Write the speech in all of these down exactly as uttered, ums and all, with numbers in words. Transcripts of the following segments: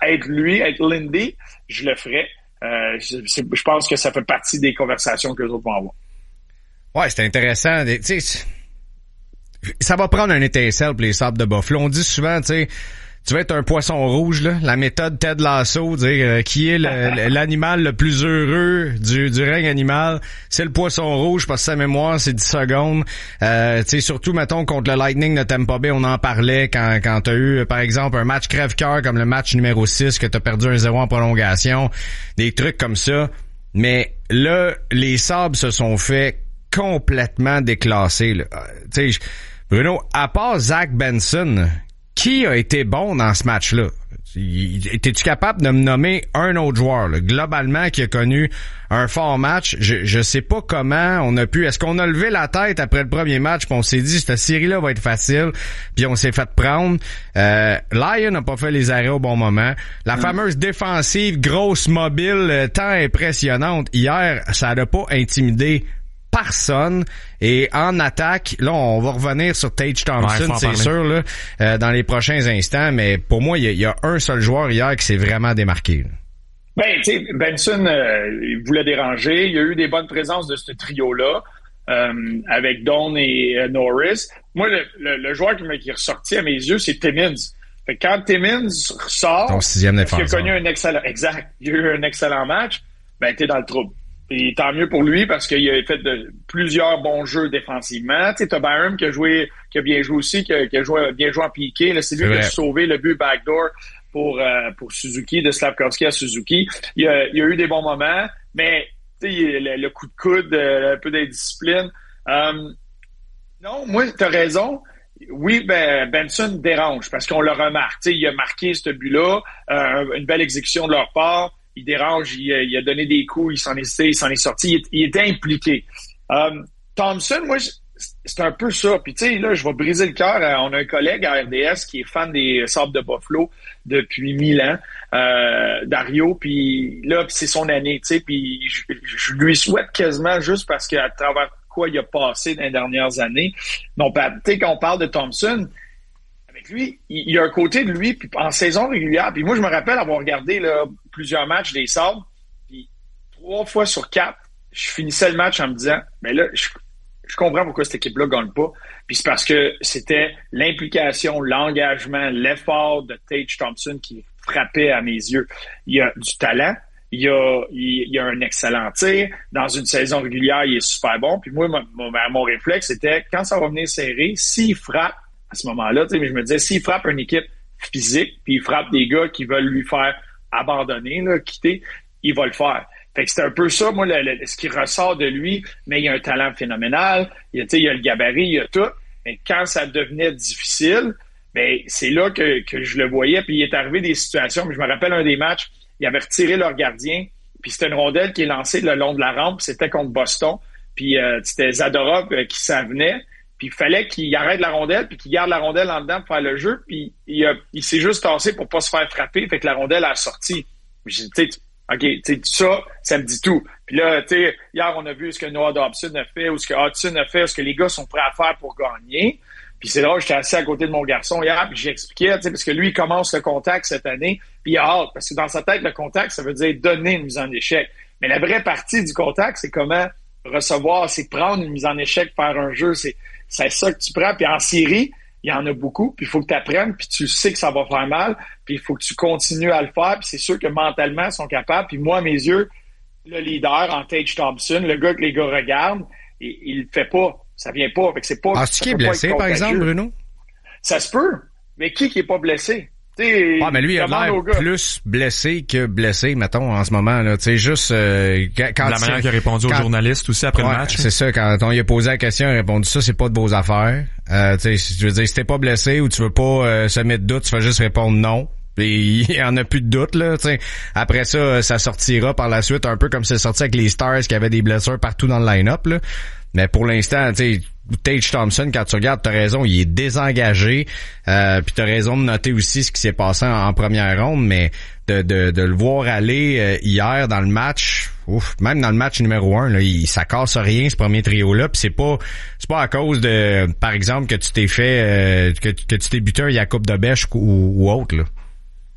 être lui, être Lindy, je le ferais. Euh, je, je pense que ça fait partie des conversations que les autres vont avoir. Ouais, c'est intéressant. Tu sais, ça va prendre un étincelle pour les Sabres de Buffalo. On dit souvent, tu sais, tu vas être un poisson rouge, là. La méthode Ted Lasso, dire euh, qui est le, l'animal le plus heureux du, du règne animal, c'est le poisson rouge parce que sa mémoire, c'est dix secondes. Euh, tu sais, surtout, mettons, contre le Lightning de Tampa Bay, on en parlait quand, quand t'as eu, par exemple, un match crève-cœur comme le match numéro six, que t'as perdu un zéro en prolongation. Des trucs comme ça. Mais là, les Sabres se sont fait complètement déclasser, là. Tu sais, Bruno, à part Zach Benson, qui a été bon dans ce match-là? Étais-tu capable de me nommer un autre joueur, là, globalement, qui a connu un fort match? Je, je sais pas comment on a pu... Est-ce qu'on a levé la tête après le premier match puis on s'est dit, cette série-là va être facile, puis on s'est fait prendre? Euh, Lyon n'a pas fait les arrêts au bon moment. La mmh. fameuse défensive, grosse, mobile, tant impressionnante, hier, ça n'a pas intimidé personne. Et en attaque, là, on va revenir sur Tage Thompson, ouais, c'est parler. sûr, là, euh, dans les prochains instants, mais pour moi, il y, y a un seul joueur hier qui s'est vraiment démarqué. Là. Ben, tu sais, Benson, euh, il voulait déranger. Il y a eu des bonnes présences de ce trio-là, euh, avec Doan et euh, Norris. Moi, le, le, le joueur qui, qui est ressorti à mes yeux, c'est Timmins. Fait que quand Timmins ressort, ton sixième défenseur, il a connu un excellent, exact, il a eu un excellent match, ben, t'es dans le trouble. Et tant mieux pour lui parce qu'il a fait de, plusieurs bons jeux défensivement. Tu sais, t'as Byram qui a joué, qui a bien joué aussi, qui a, qui a joué, bien joué en piqué. Là, c'est lui qui a sauvé le but backdoor pour euh, pour Suzuki, de Slafkovský à Suzuki. Il a, il a eu des bons moments, mais tu sais, le, le coup de coude, un peu d'indiscipline. Euh, non, moi, t'as raison. Oui, ben Benson dérange parce qu'on le remarque. Tu sais, il a marqué ce but-là, euh, une belle exécution de leur part. Il dérange, il, il a donné des coups, il s'en est, il s'en est sorti, il, il était impliqué. Um, Thompson, moi, c'est un peu ça. Puis tu sais, là, je vais briser le cœur. On a un collègue à R D S qui est fan des Sabres de Buffalo depuis mille ans, euh, Dario. Puis là, c'est son année, tu sais. Puis je, je lui souhaite quasiment juste parce qu'à travers quoi il a passé dans les dernières années. Donc, tu sais, quand on parle de Thompson, avec lui, il, il y a un côté de lui, puis en saison régulière. Puis moi, je me rappelle avoir regardé là, plusieurs matchs des Sabres, puis trois fois sur quatre, je finissais le match en me disant, mais là, je, je comprends pourquoi cette équipe-là gagne pas. Puis c'est parce que c'était l'implication, l'engagement, l'effort de Tage Thompson qui frappait à mes yeux. Il y a du talent, il y a, il y a un excellent tir. Dans une saison régulière, il est super bon. Puis moi, mon, mon, mon réflexe, c'était, quand ça va venir serré, s'il frappe à ce moment-là, tu sais, mais je me disais, s'il frappe une équipe physique, puis il frappe des gars qui veulent lui faire abandonner, là, quitter, il va le faire. Fait que c'est un peu ça, moi, le, le, ce qui ressort de lui, mais il y a un talent phénoménal, il y a, tu sais, il y a le gabarit, il y a tout. Mais quand ça devenait difficile, ben c'est là que, que je le voyais, puis il est arrivé des situations, mais je me rappelle un des matchs, ils avaient retiré leur gardien, puis c'était une rondelle qui est lancée le long de la rampe, c'était contre Boston, puis euh, c'était Zadorov euh, qui s'en venait, puis il fallait qu'il arrête la rondelle, puis qu'il garde la rondelle en dedans pour faire le jeu, puis il, a, il s'est juste tassé pour pas se faire frapper, fait que la rondelle a sorti. J'ai dit, tu sais, OK, tu sais, ça, ça me dit tout. Puis là, tu sais, hier, on a vu ce que Noah Dobson a fait, ou ce que Hudson a fait, ce que les gars sont prêts à faire pour gagner. Puis c'est drôle, j'étais assis à côté de mon garçon hier, puis j'expliquais, tu sais, parce que lui, il commence le contact cette année, puis il a hâte, parce que dans sa tête, le contact, ça veut dire donner une mise en échec. Mais la vraie partie du contact, c'est comment recevoir, c'est prendre une mise en échec, faire un jeu, c'est, c'est ça que tu prends. Puis en série, il y en a beaucoup, puis il faut que tu apprennes, puis tu sais que ça va faire mal, puis il faut que tu continues à le faire, puis c'est sûr que mentalement, ils sont capables. Puis moi, à mes yeux, le leader en Tage Thompson, le gars que les gars regardent, il, il le fait pas. Ça vient pas. Fait que c'est pas. Ah, c'est qui est blessé, par exemple, Bruno? Ça se peut. Mais qui qui est pas blessé? T'sais, ah, mais lui, il a l'air plus blessé que blessé, mettons, en ce moment, là. Tu sais, juste, euh, quand. La manière qu'il a répondu quand, aux journalistes aussi après ouais, le match. C'est ça, quand on lui a posé la question, il a répondu ça, c'est pas de vos affaires. Euh, tu sais, je veux dire, si t'es pas blessé ou tu veux pas euh, semer de doute, tu vas juste répondre non. Et il y en a plus de doute, là, tu sais. Après ça, ça sortira par la suite, un peu comme c'est sorti avec les Stars qui avaient des blessures partout dans le line-up, là. Mais pour l'instant, tu sais, Tage Thompson, quand tu regardes, t'as raison, il est désengagé. Euh, puis t'as raison de noter aussi ce qui s'est passé en, en première ronde, mais de, de, de le voir aller euh, hier dans le match, ouf, même dans le match numéro un, là, il, ça casse rien ce premier trio-là. Puis c'est pas, c'est pas à cause de, par exemple, que tu t'es fait, euh, que, que tu t'es buté un Jakub de Bèche ou, ou autre, là.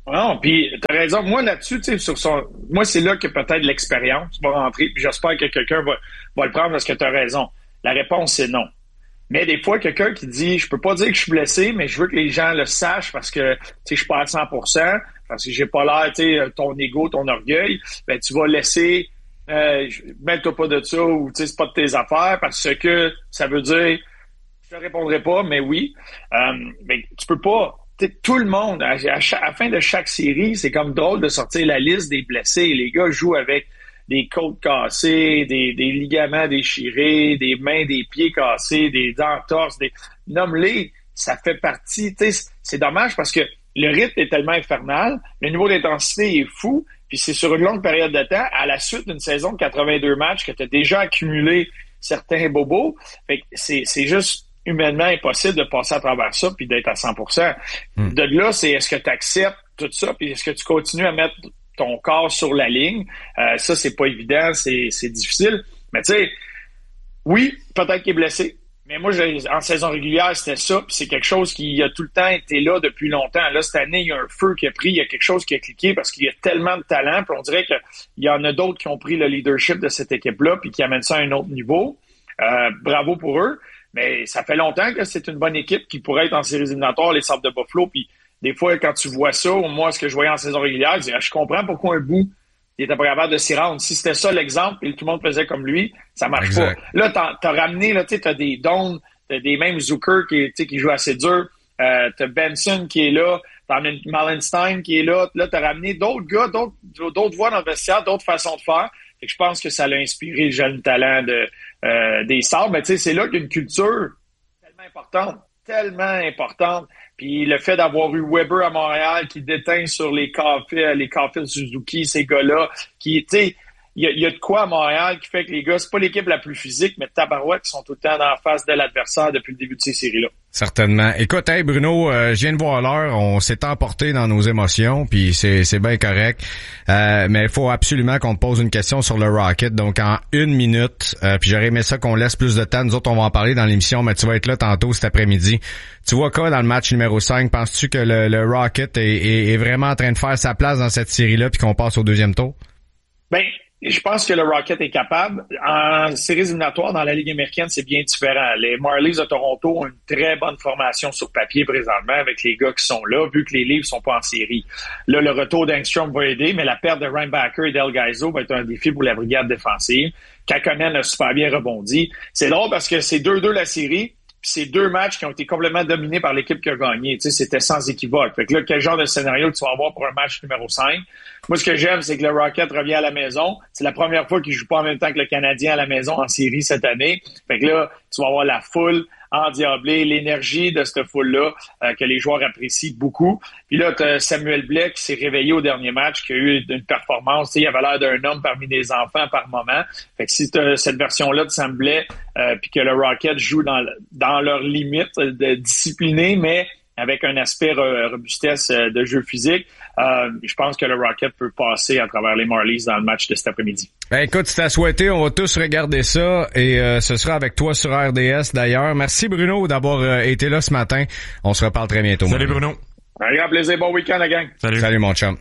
Non, puis t'as raison. Moi, là-dessus, tu sais, sur son... Moi, c'est là que peut-être l'expérience va rentrer, puis j'espère que quelqu'un va, va le prendre parce que t'as raison. La réponse, c'est non. Mais des fois, quelqu'un qui dit, je peux pas dire que je suis blessé, mais je veux que les gens le sachent parce que, tu sais, je suis pas à cent pour cent, parce que j'ai pas l'air, tu sais, ton ego, ton orgueil, ben, tu vas laisser, euh, mets-toi pas de ça ou, tu sais, c'est pas de tes affaires parce que ça veut dire, je te répondrai pas, mais oui. Euh, mais tu peux pas, tu sais, tout le monde, à, à, chaque, à la fin de chaque série, c'est comme drôle de sortir la liste des blessés. Les gars jouent avec des côtes cassées, des, des ligaments déchirés, des mains, des pieds cassés, des entorses, des... Nomme-les, ça fait partie, tu sais, c'est dommage parce que le rythme est tellement infernal, le niveau d'intensité est fou, puis c'est sur une longue période de temps, à la suite d'une saison de quatre-vingt-deux matchs que tu as déjà accumulé certains bobos, fait que c'est, c'est juste humainement impossible de passer à travers ça puis d'être à cent pour cent. Mm. De là, c'est est-ce que tu acceptes tout ça, puis est-ce que tu continues à mettre ton corps sur la ligne. Euh, ça, c'est pas évident, c'est, c'est difficile. Mais tu sais, oui, peut-être qu'il est blessé. Mais moi, j'ai, en saison régulière, c'était ça. Puis c'est quelque chose qui a tout le temps été là depuis longtemps. Là, cette année, il y a un feu qui a pris. Il y a quelque chose qui a cliqué parce qu'il y a tellement de talent. Puis on dirait qu'il y en a d'autres qui ont pris le leadership de cette équipe-là puis qui amènent ça à un autre niveau. Euh, bravo pour eux. Mais ça fait longtemps que c'est une bonne équipe qui pourrait être en séries éliminatoires, les Sabres de Buffalo. Puis des fois, quand tu vois ça, moi, ce que je voyais en saison régulière, je disais, je comprends pourquoi un bout, il était pas capable de s'y rendre. Si c'était ça l'exemple, et tout le monde faisait comme lui, ça marche exact. Pas. Là, t'as, t'as ramené, là, tu sais, t'as des Dons, t'as des mêmes Zucker qui, tu sais, qui joue assez dur, euh, t'as Benson qui est là, t'as Malenstein qui est là, là, t'as ramené d'autres gars, d'autres, d'autres voix dans le vestiaire, d'autres façons de faire. Fait que je pense que ça l'a inspiré le jeune talent de, euh, des Sabres. Mais tu sais, c'est là qu'une culture tellement importante, tellement importante. Puis le fait d'avoir eu Weber à Montréal qui déteint sur les cafés, les cafés Suzuki, ces gars-là, qui, tu sais, il y a, y a de quoi à Montréal qui fait que les gars, c'est pas l'équipe la plus physique, mais tabarouette, qui sont tout le temps dans la face de l'adversaire depuis le début de ces séries-là. Certainement. Écoute, hey Bruno, euh, je viens de voir l'heure, on s'est emporté dans nos émotions, puis c'est c'est bien correct. Euh, mais il faut absolument qu'on te pose une question sur le Rocket, donc en une minute. Euh, puis j'aurais aimé ça qu'on laisse plus de temps. Nous autres, on va en parler dans l'émission, mais tu vas être là tantôt cet après-midi. Tu vois quoi dans le match numéro cinq? Penses-tu que le, le Rocket est, est, est vraiment en train de faire sa place dans cette série-là, puis qu'on passe au deuxième tour? Ben, je pense que le Rocket est capable. En séries éliminatoires, dans la Ligue américaine, c'est bien différent. Les Marlies de Toronto ont une très bonne formation sur papier présentement avec les gars qui sont là, vu que les livres sont pas en série. Là, le retour d'Engstrom va aider, mais la perte de Reinbacher et Del Gaizo va être un défi pour la brigade défensive. Kakkonen a super bien rebondi. C'est drôle parce que c'est deux deux la série, puis c'est deux matchs qui ont été complètement dominés par l'équipe qui a gagné. Tu sais, c'était sans équivoque. Fait que là, quel genre de scénario tu vas avoir pour un match numéro cinq? Moi, ce que j'aime, c'est que le Rocket revient à la maison. C'est la première fois qu'il joue pas en même temps que le Canadien à la maison en série cette année. Fait que là, tu vas avoir la foule endiablée, l'énergie de cette foule-là euh, que les joueurs apprécient beaucoup. Puis là, t'as Samuel Blais qui s'est réveillé au dernier match, qui a eu une performance. Tu sais, il avait l'air d'un homme parmi des enfants par moment. Fait que si t'as cette version-là de Sam Blais, euh, puis que le Rocket joue dans, dans leurs limites de discipliné, mais avec un aspect re- robustesse euh, de jeu physique, euh, je pense que le Rocket peut passer à travers les Marlies dans le match de cet après-midi. Ben écoute, si t'as souhaité, on va tous regarder ça et euh, ce sera avec toi sur R D S d'ailleurs. Merci Bruno d'avoir euh, été là ce matin. On se reparle très bientôt. Salut Bruno. Un grand plaisir, bon week-end la gang. Salut. Salut mon chum.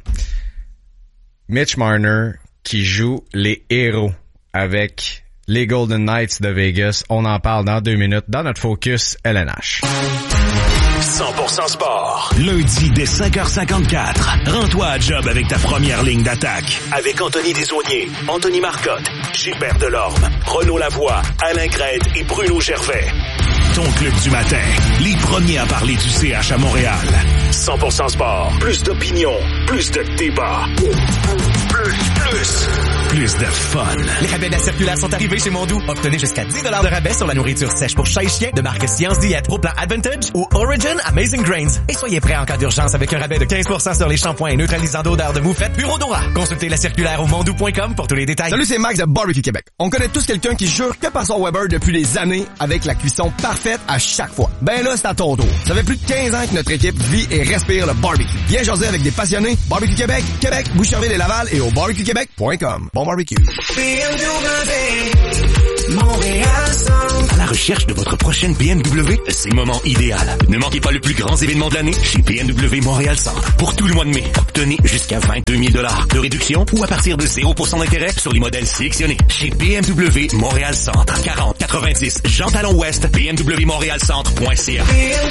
Mitch Marner qui joue les héros avec les Golden Knights de Vegas. On en parle dans deux minutes dans notre Focus L N H. cent pour cent sport. Lundi dès cinq heures cinquante-quatre. Rends-toi à job avec ta première ligne d'attaque. Avec Anthony Desaulniers, Anthony Marcotte, Gilbert Delorme, Renaud Lavoie, Alain Crête et Bruno Gervais. Ton club du matin. Les premiers à parler du C H à Montréal. cent pour cent sport. Plus d'opinion. Plus de débat. Plus, plus. Plus de fun. Les rabais de la circulaire sont arrivés chez Mondou. Obtenez jusqu'à dix dollars de rabais sur la nourriture sèche pour chat et chien de marque Science Diète au plan Advantage ou Origin Amazing Grains. Et soyez prêts en cas d'urgence avec un rabais de quinze pour cent sur les shampoings et neutralisants d'odeur de moufette Bureau Dora. Consultez la circulaire au mondou point com pour tous les détails. Salut, c'est Max de Barbecue Québec. On connaît tous quelqu'un qui jure que par son Weber depuis des années avec la cuisson parfaite à chaque fois. Ben là, c'est à ton tour. Ça fait plus de quinze ans que notre équipe vit et respire le barbecue. Viens jaser avec des passionnés. Barbecue Québec, Québec, Boucherville et Laval et au barbecue québec point com. Bon barbecue. B M W. Montréal Centre. À la recherche de votre prochaine B M W, c'est le moment idéal. Ne manquez pas le plus grand événement de l'année chez B M W Montréal Centre. Pour tout le mois de mai, obtenez jusqu'à vingt-deux mille dollars de réduction ou à partir de zéro pour cent d'intérêt sur les modèles sélectionnés. Chez B M W Montréal Centre, quarante quatre-vingt-dix Jean Talon Ouest, b m w montréal centre point c a. B M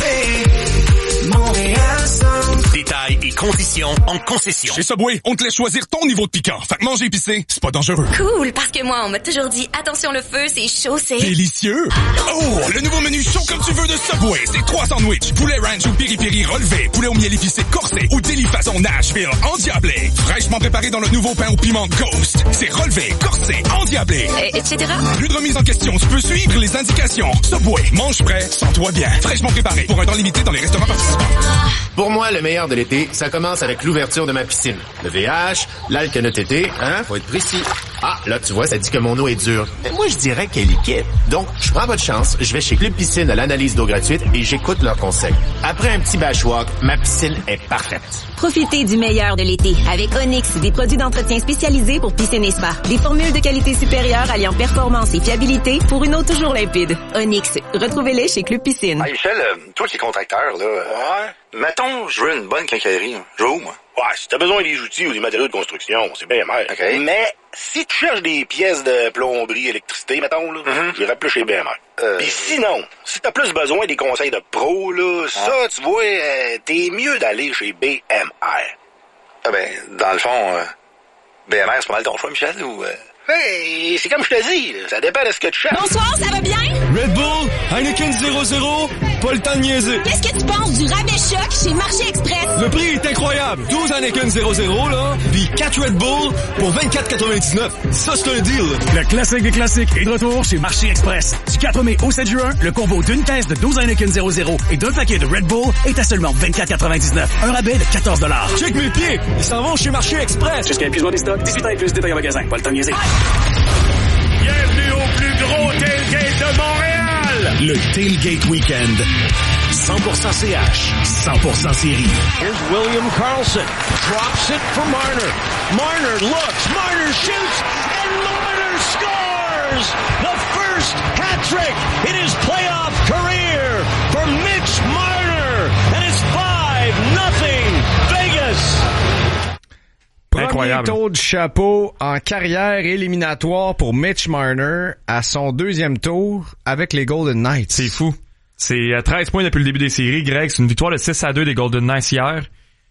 W Montréal Centre. Détails et conditions en concession. Chez Subway, on te laisse choisir ton niveau de piquant. Fait que manger épicé, c'est pas dangereux. Cool, parce que moi, on m'a toujours dit, attention le feu, c'est chaud, c'est... Délicieux! Oh, le nouveau menu chaud comme tu veux de Subway. C'est trois sandwichs, poulet ranch ou piri-piri relevé, poulet au miel épicé corsé ou délit façon Nashville endiablé. Fraîchement préparé dans le nouveau pain au piment Ghost. C'est relevé, corsé, endiablé. Et, etc. Plus de remise en question, tu peux suivre les indications. Subway, mange prêt, sens-toi bien. Fraîchement préparé pour un temps limité dans les restaurants participants. Pour moi, le meilleur de l'été, ça commence avec l'ouverture de ma piscine. Le V H, l'alcanotété, hein, faut être précis. Ah, là, tu vois, ça dit que mon eau est dure. Mais moi, je dirais qu'elle est liquide. Donc, je prends votre chance, je vais chez Club Piscine à l'analyse d'eau gratuite et j'écoute leurs conseils. Après un petit bashwalk, ma piscine est parfaite. Profitez du meilleur de l'été avec Onyx, des produits d'entretien spécialisés pour piscine et spa. Des formules de qualité supérieure alliant performance et fiabilité pour une eau toujours limpide. Onyx, retrouvez-les chez Club Piscine. Hey Michel, euh, toi qui es contracteur, là, ouais. Mettons, je veux une bonne quincaillerie. Je veux où, moi? Ouais, si t'as besoin des outils ou des matériaux de construction, c'est bien mal. Okay. Mais si tu cherches des pièces de plomberie, électricité, mettons, là, mm-hmm. j'irais plus chez B M R. Euh... Puis sinon, si t'as plus besoin des conseils de pro, là, ah. ça, tu vois, euh, t'es mieux d'aller chez B M R. Ah ben, dans le fond, euh, B M R, c'est pas mal ton choix, Michel, ou... Euh... Hey, c'est comme je te dis, là, ça dépend de ce que tu cherches. Bonsoir, ça va bien? Red Bull, Heineken zéro zéro, pas le temps de niaiser. Qu'est-ce que tu penses du rabais choc chez Marché Express? Le prix est incroyable. douze Heineken zéro zéro, là, puis quatre Red Bull pour vingt-quatre quatre-vingt-dix-neuf. Ça, c'est un deal. Le classique des classiques est de retour chez Marché Express. Du quatre mai au sept juin, le combo d'une caisse de douze Heineken zéro zéro et d'un paquet de Red Bull est à seulement vingt-quatre quatre-vingt-dix-neuf. Un rabais de quatorze dollars. Check mes pieds. Ils s'en vont chez Marché Express. Jusqu'à épuisement des stocks, dix-huit ans et plus, détail en magasin. Pas le temps de niaiser. Bienvenue au plus gros tailgate de Montréal! Le Tailgate Weekend. cent pour cent C H, cent pour cent série. Here's William Karlsson. Drops it for Marner. Marner looks. Marner shoots. And Marner scores! The first hat trick in his playoff career for Mitch Marner. And it's five nothing Vegas. Premier tour de chapeau en carrière éliminatoire pour Mitch Marner à son deuxième tour avec les Golden Knights. C'est fou. C'est treize points depuis le début des séries. Greg, c'est une victoire de six à deux des Golden Knights hier.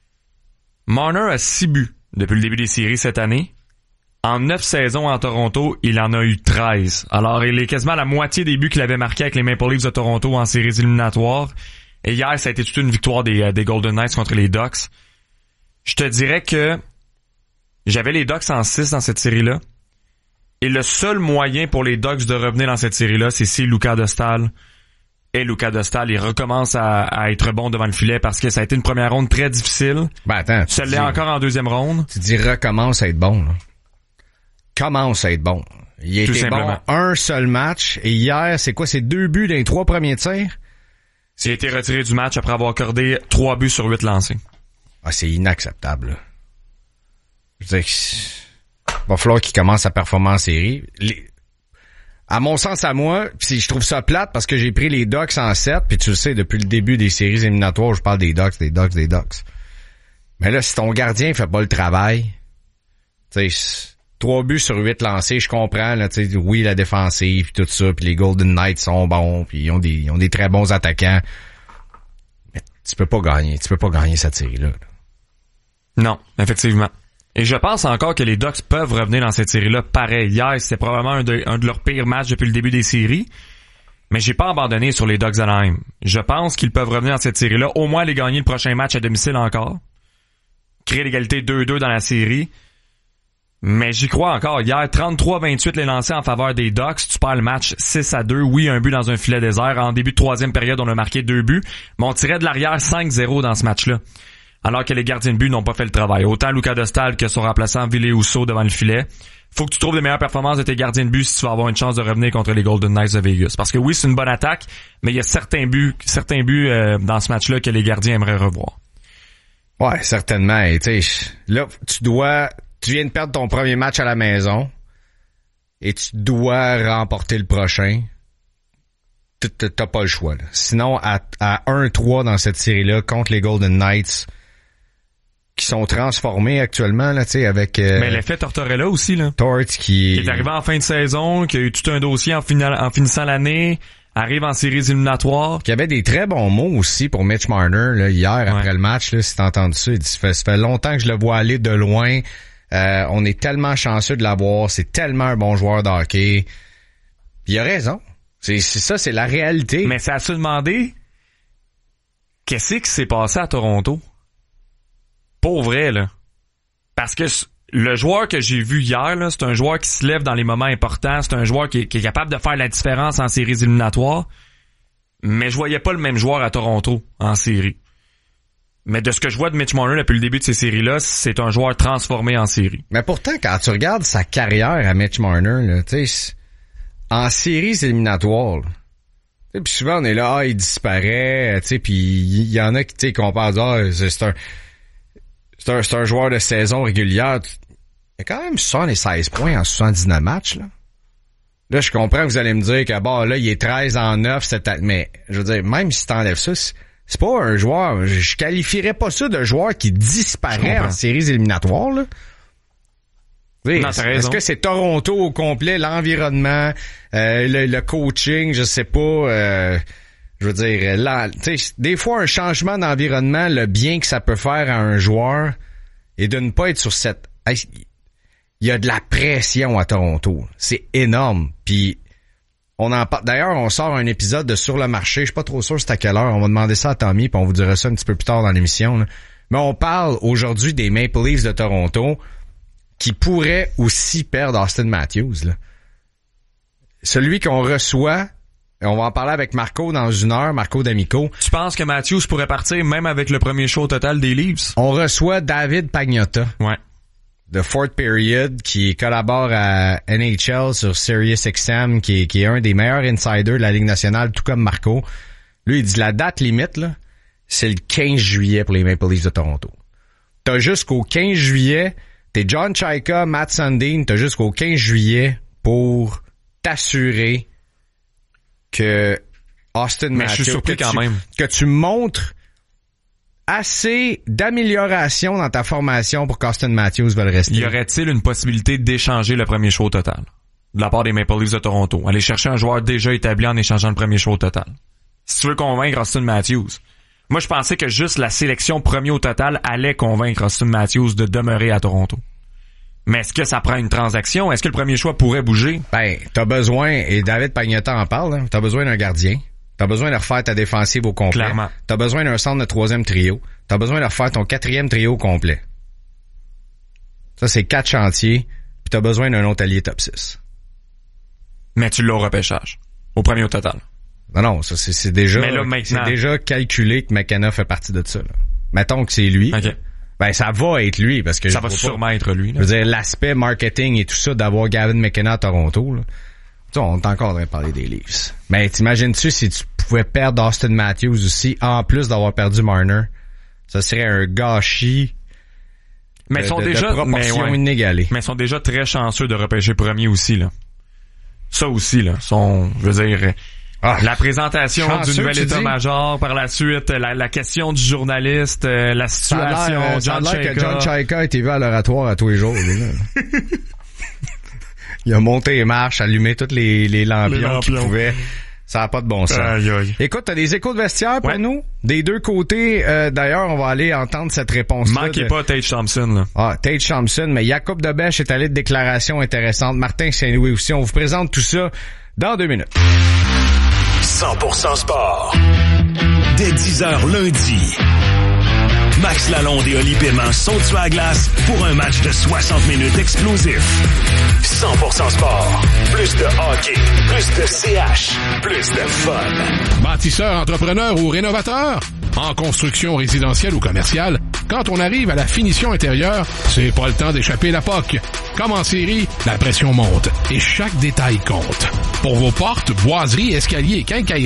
Marner a six buts depuis le début des séries cette année. En neuf saisons en Toronto, il en a eu treize. Alors, il est quasiment à la moitié des buts qu'il avait marqués avec les Maple Leafs de Toronto en séries éliminatoires. Et hier, ça a été toute une victoire des, des Golden Knights contre les Ducks. Je te dirais que j'avais les Ducks en six dans cette série-là. Et le seul moyen pour les Ducks de revenir dans cette série-là, c'est si Luka Dostal et Luka Dostal, il recommence à, à être bon devant le filet parce que ça a été une première ronde très difficile. Ben attends. Ça l'est encore en deuxième ronde. Tu dis recommence à être bon, là. Commence à être bon. Il a Tout été simplement. bon un seul match. Et hier, c'est quoi? C'est deux buts dans les trois premiers tirs? Il a été retiré du match après avoir accordé trois buts sur huit lancés. Ah, c'est inacceptable, là. Je veux dire, il va falloir qu'il commence à performer en série. Les... À mon sens, à moi, pis je trouve ça plate parce que j'ai pris les Ducks en sept, puis tu le sais, depuis le début des séries éliminatoires, je parle des Ducks, des Ducks, des Ducks. Mais là, si ton gardien fait pas le travail, tu sais, trois buts sur huit lancés, je comprends, là, tu sais, oui, la défensive, pis tout ça, puis les Golden Knights sont bons, puis ils ont des, ils ont des très bons attaquants. Mais tu peux pas gagner, tu peux pas gagner cette série-là. Non, effectivement. Et je pense encore que les Ducks peuvent revenir dans cette série-là pareil. Hier, c'était probablement un de, un de leurs pires matchs depuis le début des séries. Mais j'ai pas abandonné sur les Ducks d'Anaheim. Je pense qu'ils peuvent revenir dans cette série-là, au moins aller gagner le prochain match à domicile encore. Créer l'égalité deux deux dans la série. Mais j'y crois encore. Hier, trente-trois à vingt-huit les lancés en faveur des Ducks. Tu perds le match six à deux. Oui, un but dans un filet désert. En début de troisième période, on a marqué deux buts. Mais on tirait de l'arrière cinq zéro dans ce match-là. Alors que les gardiens de but n'ont pas fait le travail. Autant Luka Dostal que son remplaçant Ville Husso devant le filet. Faut que tu trouves les meilleures performances de tes gardiens de but si tu vas avoir une chance de revenir contre les Golden Knights de Vegas. Parce que oui, c'est une bonne attaque, mais il y a certains buts, certains buts euh, dans ce match-là que les gardiens aimeraient revoir. Ouais, certainement. Et tu sais, là, tu dois, tu viens de perdre ton premier match à la maison. et tu dois remporter le prochain, t'as pas le choix. Là. Sinon, à, à un trois dans cette série-là, contre les Golden Knights, qui sont transformés actuellement, là, tu sais, avec... Euh, Mais l'effet Tortorella aussi, là. Tort qui... Qui est arrivé en fin de saison, qui a eu tout un dossier en, final, en finissant l'année, arrive en séries éliminatoires. Qui avait des très bons mots aussi pour Mitch Marner, là, hier, ouais. après le match, là, si t'as entendu ça. Il dit, ça fait, ça fait longtemps que je le vois aller de loin. Euh, on est tellement chanceux de l'avoir. C'est tellement un bon joueur de hockey. Il a raison. C'est, c'est ça, c'est la réalité. Mais c'est à se demander qu'est-ce qui s'est passé à Toronto? Pour vrai, là. Parce que le joueur que j'ai vu hier, là, c'est un joueur qui se lève dans les moments importants. C'est un joueur qui est, qui est capable de faire la différence en séries éliminatoires. Mais je voyais pas le même joueur à Toronto en série. Mais de ce que je vois de Mitch Marner depuis le début de ces séries-là, c'est un joueur transformé en série. Mais pourtant, quand tu regardes sa carrière à Mitch Marner, là, tu sais, en séries éliminatoires, puis souvent on est là, ah, il disparaît, tu sais, puis il y en a qui, tu sais, comparent, ah, c'est, c'est un, c'est un, c'est un joueur de saison régulière. Il a quand même soixante-seize points en soixante-dix-neuf matchs, là. Là, je comprends que vous allez me dire que, bon, là, il est treize en neuf, cette année. Mais, je veux dire, même si t'enlèves ça, c'est, c'est pas un joueur, je qualifierais pas ça de joueur qui disparaît en séries éliminatoires, là. Oui, non, est-ce que c'est Toronto au complet, l'environnement, euh, le, le coaching, je sais pas, euh, je veux dire, là, tu sais, des fois un changement d'environnement, le bien que ça peut faire à un joueur, et de ne pas être sur cette, il y a de la pression à Toronto, c'est énorme, puis on en parle. D'ailleurs, on sort un épisode de Sur le marché, je suis pas trop sûr c'est à quelle heure, on va demander ça à Tommy, puis on vous dira ça un petit peu plus tard dans l'émission, là. Mais on parle aujourd'hui des Maple Leafs de Toronto, qui pourrait aussi perdre Austin Matthews, là. Celui qu'on reçoit, on va en parler avec Marco dans une heure, Marco D'Amico. Tu penses que Matthews pourrait partir même avec le premier show total des Leafs? On reçoit David Pagnotta. Ouais. De Fourth Period, qui collabore à N H L sur Sirius X M, qui est, qui est un des meilleurs insiders de la Ligue nationale, tout comme Marco. Lui, il dit la date limite, là, c'est le quinze juillet pour les Maple Leafs de Toronto. T'as jusqu'au quinze juillet... T'es John Chayka, Matt Sundin, t'as jusqu'au quinze juillet pour t'assurer que Austin Mais Matthews, je suis surpris que, quand tu, même. que tu montres assez d'amélioration dans ta formation pour qu'Austin Matthews veuille rester. Y aurait-il une possibilité d'échanger le premier show total de la part des Maple Leafs de Toronto? Aller chercher un joueur déjà établi en échangeant le premier show total. Si tu veux convaincre Austin Matthews. Moi, je pensais que juste la sélection premier au total allait convaincre Austin Matthews de demeurer à Toronto. Mais est-ce que ça prend une transaction? Est-ce que le premier choix pourrait bouger? Ben, t'as besoin, et David Pagnotta en parle, hein, t'as besoin d'un gardien. T'as besoin de refaire ta défensive au complet. Clairement. T'as besoin d'un centre de troisième trio. T'as besoin de refaire ton quatrième trio au complet. Ça, c'est quatre chantiers, puis t'as besoin d'un autre allié top six. Mais tu l'as au repêchage. Au premier au total. Non, non, ça, c'est, c'est déjà, Mais là, c'est déjà calculé que McKenna fait partie de ça, là. Mettons que c'est lui. Okay. Ben, ça va être lui, parce que ça va sûrement pas, être lui, là. Je veux dire, l'aspect marketing et tout ça d'avoir Gavin McKenna à Toronto, là. Tu sais, on est encore en train de parler des Leafs. Mais t'imagines-tu si tu pouvais perdre Austin Matthews aussi, en plus d'avoir perdu Marner? Ça serait un gâchis. Mais de, sont de, déjà, de proportions mais ouais. inégalées. Mais ils sont déjà très chanceux de repêcher premier aussi, là. Ça aussi, là. Sont, je veux dire, ah, la présentation chanceux, du nouvel état-major, par la suite, la, la question du journaliste, euh, la situation, ça a l'air, John ça a l'air Chayka. que John Chayka a été vu à l'oratoire à tous les jours, là. Il a monté les marches, allumé toutes les, les lampions qu'il pouvait. Ça n'a pas de bon sens. Aïe, aïe. Écoute, t'as des échos de vestiaire pour ouais. nous? Des deux côtés, euh, d'ailleurs, on va aller entendre cette réponse-là. Manquez de... pas Tage Thompson, là. Ah, Tage Thompson, mais Jacob Debesch est allé de déclarations intéressantes. Martin Saint-Louis aussi. On vous présente tout ça dans deux minutes. cent pour cent sport. Dès dix heures lundi. Max Lalonde et Oli Paiement sont sur la glace pour un match de soixante minutes explosif. cent pour cent sport. Plus de hockey, plus de C H, plus de fun. Bâtisseur, entrepreneur ou rénovateur? En construction résidentielle ou commerciale, quand on arrive à la finition intérieure, c'est pas le temps d'échapper la P O C. Comme en série, la pression monte et chaque détail compte. Pour vos portes, boiseries, escaliers et quincailleries,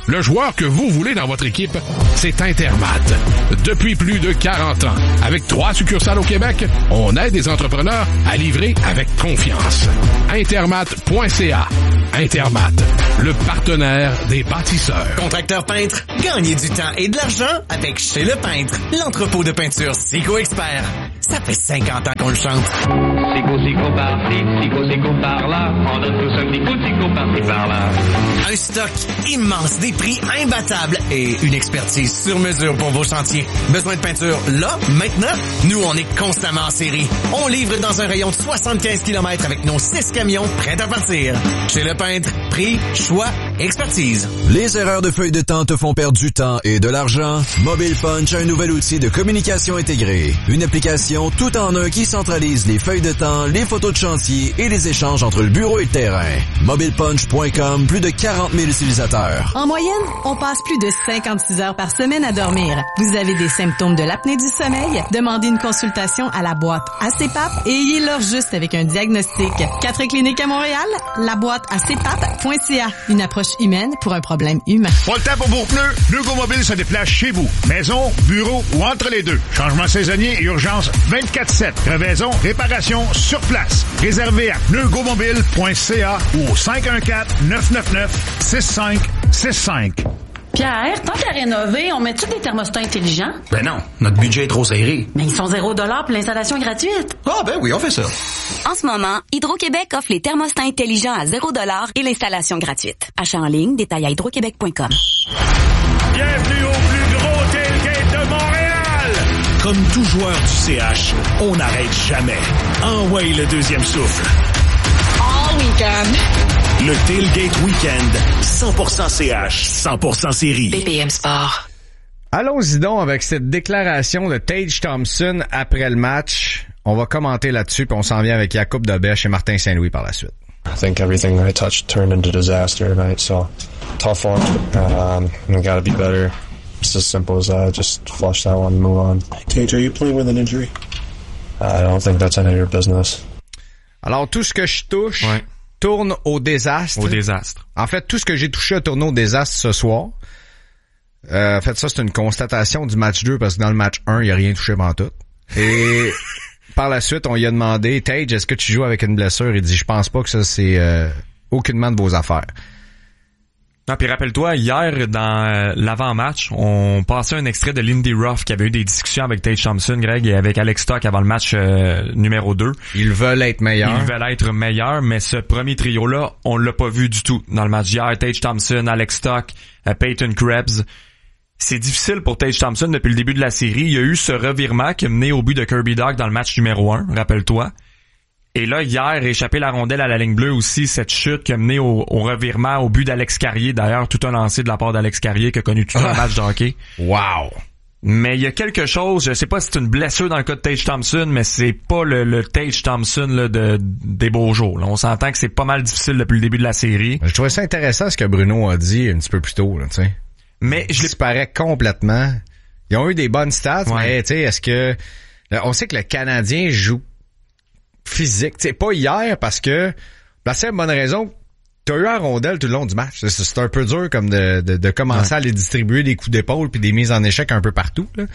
le joueur que vous voulez dans votre équipe, c'est Intermat. Depuis plus de quarante ans, avec trois succursales au Québec, on aide les entrepreneurs à livrer avec confiance. Intermat point c a. Intermat, le partenaire des bâtisseurs. Contracteur peintre, gagnez du temps et de l'argent avec Chez Le Peintre, l'entrepôt de peinture Sico Expert. Ça fait cinquante ans qu'on le chante. Sico, Sico par-ci, Sico, Sico par-là, on donne tous un petit coup de Sico par-ci, par-là. Un stock immense, des prix imbattables et une expertise sur mesure pour vos chantiers. Besoin de peinture là, maintenant? Nous, on est constamment en série. On livre dans un rayon de soixante-quinze kilomètres avec nos six camions prêts à partir. Chez Le Peintre, prix, choix, expertise. Les erreurs de feuille de temps te font perdre du temps et de l'argent? Mobile Punch a un nouvel outil de communication intégrée. Une application tout en un qui centralise les feuilles de temps, les photos de chantier et les échanges entre le bureau et le terrain. mobile punch point com, plus de quarante mille utilisateurs. En moyenne, on passe plus de cinquante-six heures par semaine à dormir. Vous avez des symptômes de l'apnée du sommeil? Demandez une consultation à la boîte A C P A P et ayez-leur juste avec un diagnostic. Quatre cliniques à Montréal, la boîte A C P A P point C A. Une approche humaine pour un problème humain. Pas le temps pour vos pneus? Neugo Mobile se déplace chez vous. Maison, bureau ou entre les deux. Changement saisonnier et urgence vingt-quatre sept. Crevaison, réparation sur place. Réservé à neugo mobile point c a ou au cinq un quatre, neuf neuf neuf, six cinq six cinq. Pierre, tant qu'à rénover, on met-tu des thermostats intelligents? Ben non, notre budget est trop serré. Mais ils sont zéro dollar pour l'installation gratuite. Ah ben oui, on fait ça. En ce moment, Hydro-Québec offre les thermostats intelligents à zéro dollar et l'installation gratuite. Achat en ligne, détail à hydro québec point com. Bienvenue au plus gros tailgate de Montréal! Comme tout joueur du C H, on n'arrête jamais. Envoie le deuxième souffle. All weekend. Le Tailgate Weekend, cent pour cent C H, cent pour cent série. B P M Sport. Allons-y donc avec cette déclaration de Tage Thompson après le match. On va commenter là-dessus, puis on s'en vient avec Jakub Dobeš et Martin Saint-Louis par la suite. I think everything I touched turned into disaster tonight, so tough one. Um, we gotta be better. It's as simple as that. Just flush that one and move on. Tage, are you playing with an injury? I don't think that's any of your business. Alors, tout ce que je touche ouais. tourne au désastre. Au désastre. En fait, tout ce que j'ai touché a tourné au désastre ce soir. Euh, en fait, ça, c'est une constatation du match deux, parce que dans le match un, il n'y a rien touché pendant tout. Et par la suite, on lui a demandé, Tage, est-ce que tu joues avec une blessure? Il dit, je pense pas que ça, c'est euh, aucunement de vos affaires. Non, puis rappelle-toi, hier, dans l'avant-match, on passait un extrait de Lindy Ruff qui avait eu des discussions avec Tage Thompson, Greg, et avec Alex Stock avant le match euh, numéro deux. Ils veulent être meilleurs. Ils veulent être meilleurs, mais ce premier trio-là, on l'a pas vu du tout dans le match d'hier. Tage Thompson, Alex Stock, euh, Peyton Krebs. C'est difficile pour Tage Thompson depuis le début de la série. Il y a eu ce revirement qui a mené au but de Kirby Dach dans le match numéro un, rappelle-toi. Et là, hier, échapper la rondelle à la ligne bleue aussi, cette chute qui a mené au, au revirement, au but d'Alex Carrier. D'ailleurs, tout un lancé de la part d'Alex Carrier qui a connu tout un match de hockey. Wow! Mais il y a quelque chose, je sais pas si c'est une blessure dans le cas de Tage Thompson, mais c'est pas le, le Tage Thompson là, de, des beaux jours. Là. On s'entend que c'est pas mal difficile depuis le début de la série. Je trouvais ça intéressant ce que Bruno a dit un petit peu plus tôt, là, tu sais. Mais je disparaît complètement. Ils ont eu des bonnes stats, ouais. mais tu sais, est-ce que... On sait que le Canadien joue physique. Tu sais, pas hier, parce que... La seule bonne raison, t'as eu un rondelle tout le long du match. C'est, c'est un peu dur comme de, de, de commencer ouais. à aller distribuer des coups d'épaule puis des mises en échec un peu partout. Là.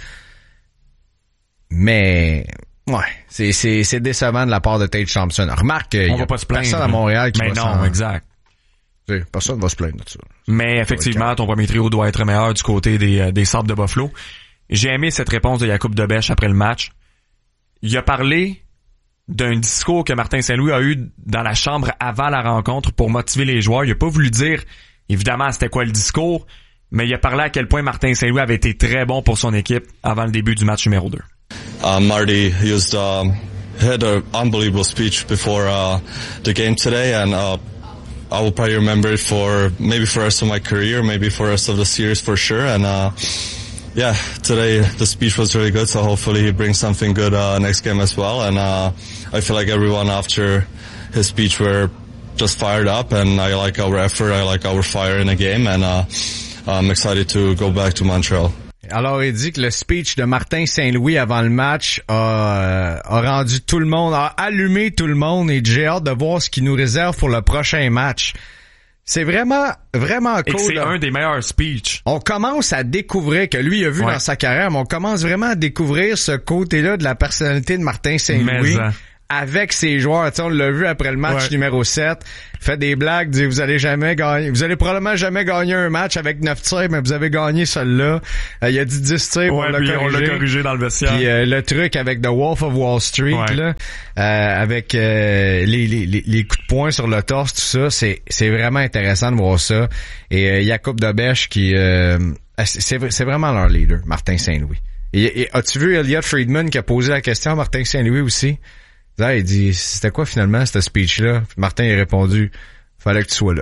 Mais... Ouais, c'est, c'est, c'est décevant de la part de Tage Thompson. Remarque, il y a personne à Montréal qui mais va non, s'en... exact. Personne va se plaindre de ça. Mais effectivement, ton premier trio doit être meilleur du côté des, des Sabres de Buffalo. J'ai aimé cette réponse de Jakub Dobeš après le match. Il a parlé d'un discours que Martin Saint-Louis a eu dans la chambre avant la rencontre pour motiver les joueurs. Il a pas voulu dire, évidemment, c'était quoi le discours, mais il a parlé à quel point Martin Saint-Louis avait été très bon pour son équipe avant le début du match numéro deux. Uh, Marty used, um, had an unbelievable speech before uh, the game today, and uh, I will probably remember it for maybe for the rest of my career, maybe for the rest of the series for sure. And uh, yeah, today the speech was really good, so hopefully he brings something good uh, next game as well. And uh, I feel like everyone after his speech were just fired up, and I like our effort, I like our fire in the game, and uh, I'm excited to go back to Montreal. Alors, il dit que le speech de Martin Saint-Louis avant le match a, a rendu tout le monde, a allumé tout le monde, et j'ai hâte de voir ce qu'il nous réserve pour le prochain match. C'est vraiment, vraiment cool. Et que c'est là. un des meilleurs speeches. On commence à découvrir, que lui a vu ouais. dans sa carrière, mais on commence vraiment à découvrir ce côté-là de la personnalité de Martin Saint-Louis. Mais, avec ses joueurs, tu sais, on l'a vu après le match ouais. numéro sept, fait des blagues, dit vous allez jamais gagner, vous allez probablement jamais gagner un match avec neuf tirs, mais vous avez gagné celui-là. Euh, il a dit dix tirs, ouais, on l'a corrigé. on l'a corrigé dans le vestiaire. Puis euh, le truc avec The Wolf of Wall Street, ouais. là, euh, avec euh, les, les, les, les coups de poing sur le torse, tout ça, c'est c'est vraiment intéressant de voir ça. Et euh, Jakub Dobeš qui, euh, c'est c'est vraiment leur leader, Martin Saint-Louis. Et, et as-tu vu Elliot Friedman qui a posé la question à Martin Saint-Louis aussi? Là, il dit, c'était quoi finalement, ce speech-là? Martin a répondu, fallait que tu sois là.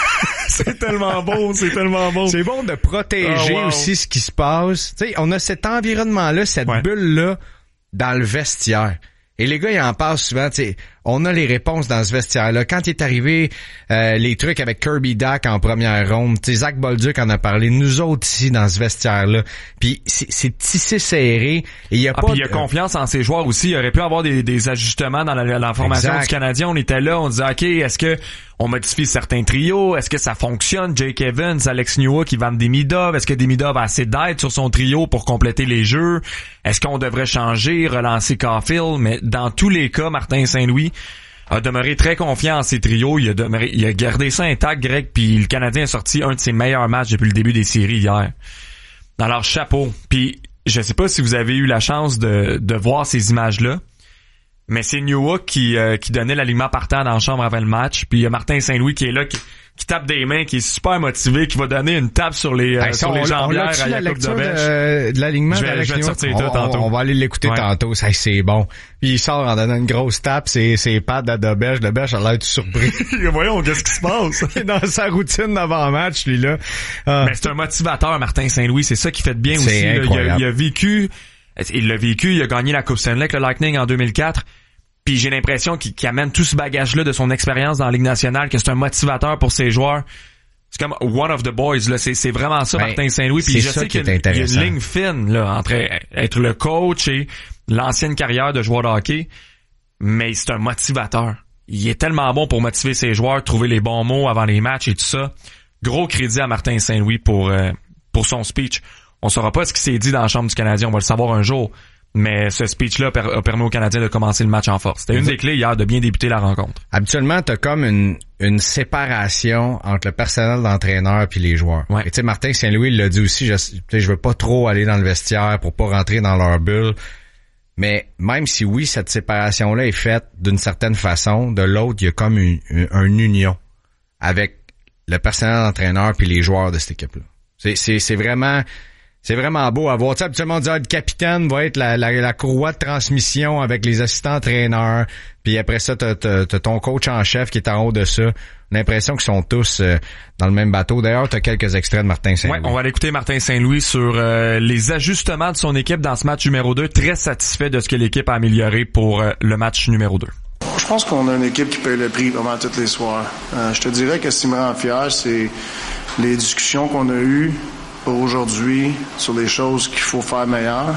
C'est tellement beau, c'est tellement beau. C'est bon de protéger oh, wow. aussi ce qui se passe. Tu sais, on a cet environnement-là, cette ouais. bulle-là, dans le vestiaire. Et les gars, ils en parlent souvent, tu sais, on a les réponses dans ce vestiaire-là. Quand il est arrivé, euh, les trucs avec Kirby Dack en première ronde, tu sais, Zach Bolduc en a parlé, nous autres ici, dans ce vestiaire-là. Puis c'est, c'est tissé serré, et il y a ah, pas... Puis il y a confiance en ses joueurs aussi. Il aurait pu avoir des, des ajustements dans la, la formation exact. Du Canadien. On était là, on disait, OK, est-ce que on modifie certains trios? Est-ce que ça fonctionne? Jake Evans, Alex Newhook, Ivan Demidov. Est-ce que Demidov a assez d'aide sur son trio pour compléter les jeux? Est-ce qu'on devrait changer, relancer Caulfield? Mais dans tous les cas, Martin Saint-Louis a demeuré très confiant en ses trios. Il a demeuré, il a gardé ça intact, Greg, puis le Canadien a sorti un de ses meilleurs matchs depuis le début des séries hier. Alors, chapeau. Puis, je sais pas si vous avez eu la chance de, de voir ces images-là, mais c'est Newhook qui, euh, qui donnait l'alignement partant dans la chambre avant le match. Puis il y a Martin Saint-Louis qui est là, qui, qui tape des mains, qui est super motivé, qui va donner une tape sur les, euh, hey, sur on, les jambières à Jakub Dobeš. De, de l'alignement je vais, je vais te sortir tout tantôt. On va aller l'écouter ouais. tantôt, ça c'est bon. Puis il sort en donnant une grosse tape, c'est c'est pads à Dobeš. Dobeš a l'air tout surpris. Voyons, qu'est-ce qui se passe? Il est dans sa routine d'avant-match, lui là. Ah. Mais c'est un motivateur, Martin Saint-Louis, c'est ça qui fait de bien aussi. Là. Il, a, il a vécu, il l'a vécu, il a gagné la Coupe Stanley avec le Lightning en deux mille quatre. Puis j'ai l'impression qu'il, qu'il amène tout ce bagage-là de son expérience dans la Ligue nationale, que c'est un motivateur pour ses joueurs. C'est comme one of the boys, là. C'est, c'est vraiment ça, ben, Martin Saint-Louis. Puis je sais qu'il y a, il y a une ligne fine, là, entre être le coach et l'ancienne carrière de joueur de hockey. Mais c'est un motivateur. Il est tellement bon pour motiver ses joueurs, trouver les bons mots avant les matchs et tout ça. Gros crédit à Martin Saint-Louis pour, euh, pour son speech. On saura pas ce qui s'est dit dans la chambre du Canadien. On va le savoir un jour. Mais ce speech-là a permis aux Canadiens de commencer le match en force. C'était une des clés hier de bien débuter la rencontre. Habituellement, t'as comme une, une séparation entre le personnel d'entraîneur puis les joueurs. Ouais. Et tu sais, Martin Saint-Louis l'a dit aussi, je, je veux pas trop aller dans le vestiaire pour pas rentrer dans leur bulle. Mais même si oui, cette séparation-là est faite d'une certaine façon, de l'autre, il y a comme une, une, une union avec le personnel d'entraîneur puis les joueurs de cette équipe-là. C'est, c'est, c'est vraiment... C'est vraiment beau à voir. Tu sais, habituellement, on dit, ah, le capitaine va être la, la, la courroie de transmission avec les assistants entraîneurs. Puis après ça, t'as, t'as, t'as ton coach en chef qui est en haut de ça. L'impression qu'ils sont tous euh, dans le même bateau. D'ailleurs, t'as quelques extraits de Martin Saint-Louis. Ouais, on va aller écouter Martin Saint-Louis sur euh, les ajustements de son équipe dans ce match numéro deux. Très satisfait de ce que l'équipe a amélioré pour euh, le match numéro deux. Je pense qu'on a une équipe qui paye le prix vraiment tous les soirs. Euh, je te dirais que ce qui me rend fier, c'est les discussions qu'on a eues pour aujourd'hui sur les choses qu'il faut faire meilleures,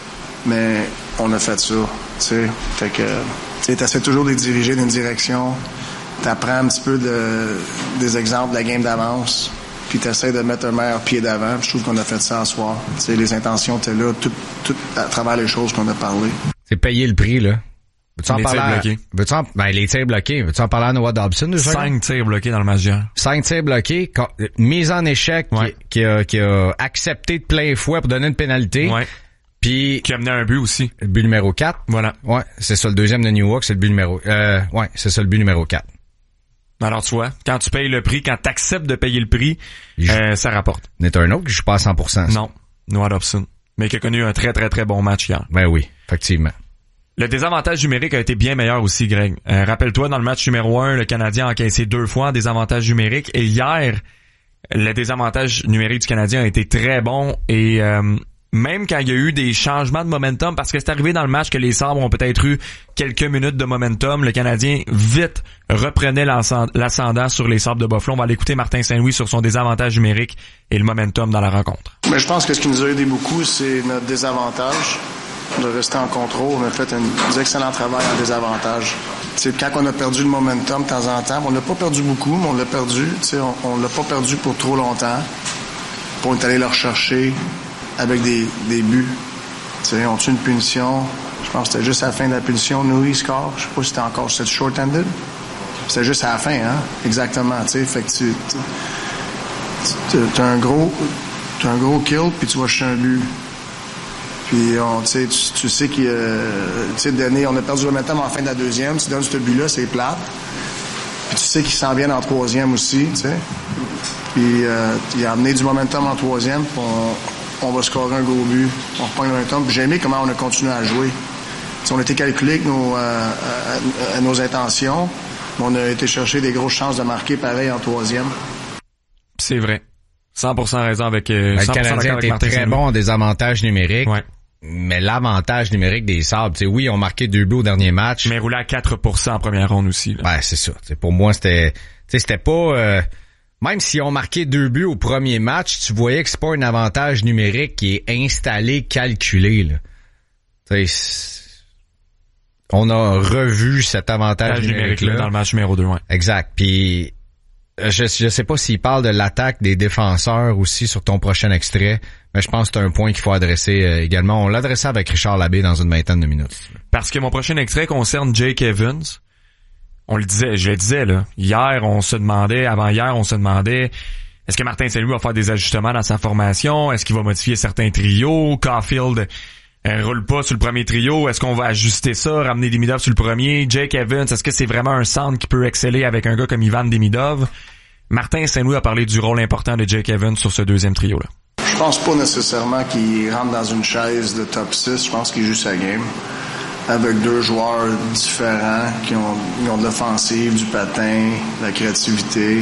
mais on a fait ça, tu sais. Fait que, tu sais, t'essaies toujours de les diriger d'une direction, t'apprends un petit peu de, des exemples de la game d'avance, puis t'essaies de mettre un meilleur pied d'avant. Je trouve qu'on a fait ça ce soir. Tu sais, les intentions étaient là, tout, tout à travers les choses qu'on a parlé. C'est payer le prix, là. Veux-tu en les parler tirs à... bloqués. Veux-tu en... Ben, les tirs bloqués. Veux-tu en parler à Noah Dobson? Cinq tirs bloqués dans le match d'hier. Cinq tirs bloqués. Mise en échec ouais. qui, qui, a, qui a accepté de plein fouet pour donner une pénalité. Ouais. Puis qui a mené un but aussi. Le but numéro quatre. Voilà. Ouais, c'est ça, le deuxième de Newhook, c'est le but numéro... Euh, ouais, c'est ça, le but numéro quatre. Alors, tu vois, quand tu payes le prix, quand tu acceptes de payer le prix, euh, ça rapporte. Il y en a un autre qui joue pas à cent pour cent. Ça. Non, Noah Dobson. Mais qui a connu un très, très, très bon match hier. Ben oui, effectivement. Le désavantage numérique a été bien meilleur aussi, Greg. Euh, rappelle-toi, dans le match numéro un, le Canadien a encaissé deux fois en désavantage numérique. Et hier, le désavantage numérique du Canadien a été très bon. Et euh, même quand il y a eu des changements de momentum, parce que c'est arrivé dans le match que les Sabres ont peut-être eu quelques minutes de momentum, le Canadien vite reprenait l'ascendant sur les Sabres de Buffalo. On va aller écouter Martin Saint-Louis sur son désavantage numérique et le momentum dans la rencontre. Mais je pense que ce qui nous a aidé beaucoup, c'est notre désavantage. de rester en contrôle. On a fait un excellent travail en désavantage. T'sais, quand on a perdu le momentum de temps en temps, on l'a pas perdu beaucoup, mais on l'a perdu. T'sais, on, on l'a pas perdu pour trop longtemps. Puis on est allé le rechercher avec des, des buts. T'sais, on tue une punition. Je pense que c'était juste à la fin de la punition. Nui score. Je sais pas si c'était encore c'était short-handed. C'était juste à la fin, hein? Exactement. T'sais, fait que tu t'as un gros t'as un gros kill puis tu vas chercher un but. Puis on, tu, tu sais qu'il euh, tu sais donné, on a perdu le momentum en fin de la deuxième. Tu donnes ce but-là, c'est plate. Puis tu sais qu'il s'en vient en troisième aussi, tu sais. Puis euh, il a amené du momentum en troisième. Puis on, on va scorer un gros but. On reprend le momentum. Puis j'ai aimé comment on a continué à jouer. T'sais, on a été calculé avec nos, euh, à, à nos intentions. Mais on a été chercher des grosses chances de marquer pareil en troisième. C'est vrai. cent pour cent raison avec euh, cent pour cent le Canadien était très Saint-Louis. bon en désavantage numérique. Ouais. Mais l'avantage numérique des Sabres, tu sais, oui, ils ont marqué deux buts au dernier match. Mais roulé à quatre pour cent en première ronde aussi. Là. Ben, c'est ça. T'sais, pour moi, c'était, tu sais, c'était pas, euh, même s'ils ont marqué deux buts au premier match, tu voyais que c'est pas un avantage numérique qui est installé, calculé, là. Tu sais, on a revu cet avantage numérique là dans le match numéro deux, ouais. Exact. Puis, Je, je sais pas s'il parle de l'attaque des défenseurs aussi sur ton prochain extrait, mais je pense que c'est un point qu'il faut adresser euh, également. On l'adressait avec Richard Labbé dans une vingtaine de minutes. Parce que mon prochain extrait concerne Jake Evans. On le disait, je le disais, là. Hier, on se demandait, avant hier, on se demandait, est-ce que Martin Saint-Louis va faire des ajustements dans sa formation? Est-ce qu'il va modifier certains trios? Caulfield euh, roule pas sur le premier trio. Est-ce qu'on va ajuster ça, ramener Demidov sur le premier? Jake Evans, est-ce que c'est vraiment un centre qui peut exceller avec un gars comme Ivan Demidov? Martin Saint-Louis a parlé du rôle important de Jake Evans sur ce deuxième trio-là. Je pense pas nécessairement qu'il rentre dans une chaise de top six. Je pense qu'il joue sa game avec deux joueurs différents qui ont, qui ont de l'offensive, du patin, de la créativité.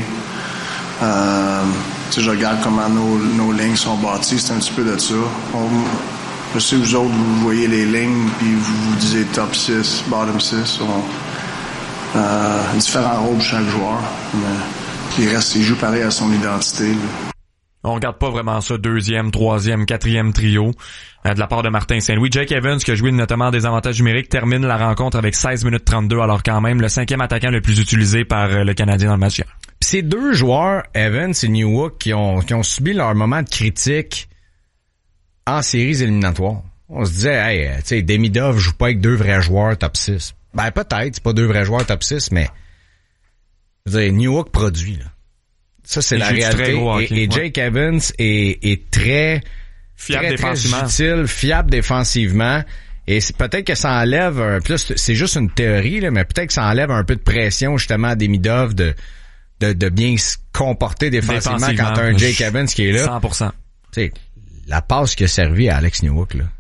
Euh, tu sais, je regarde comment nos, nos lignes sont bâties. C'est un petit peu de ça. On, je sais, vous autres, vous voyez les lignes puis vous vous disiez top six, bottom six. On, euh, différents rôles de chaque joueur. Mais il reste, il joue pareil à son identité. Là. On regarde pas vraiment ça deuxième, troisième, quatrième trio euh, de la part de Martin Saint-Louis. Jake Evans, qui a joué notamment des avantages numériques, termine la rencontre avec seize minutes trente-deux, alors quand même le cinquième attaquant le plus utilisé par euh, le Canadien dans le match hier. Pis ces deux joueurs, Evans et Newhook, qui ont, qui ont subi leur moment de critique en séries éliminatoires. On se disait, hey, tu sais, Demidov joue pas avec deux vrais joueurs top six. Ben peut-être, c'est pas deux vrais joueurs top six, mais je veux dire, Newhook produit, là. Ça, c'est la réalité. Hockey, et, et Jake ouais. Evans est, est très, fiable très, défensivement. très utile, fiable défensivement. Et c'est, peut-être que ça enlève un, puis là, c'est juste une théorie, là, mais peut-être que ça enlève un peu de pression, justement, à Demidov de, de, de bien se comporter défensivement, défensivement quand t'as un Jake Evans qui est là. cent pour cent. Tu sais, la passe qui a servi à Alex Newhook, là.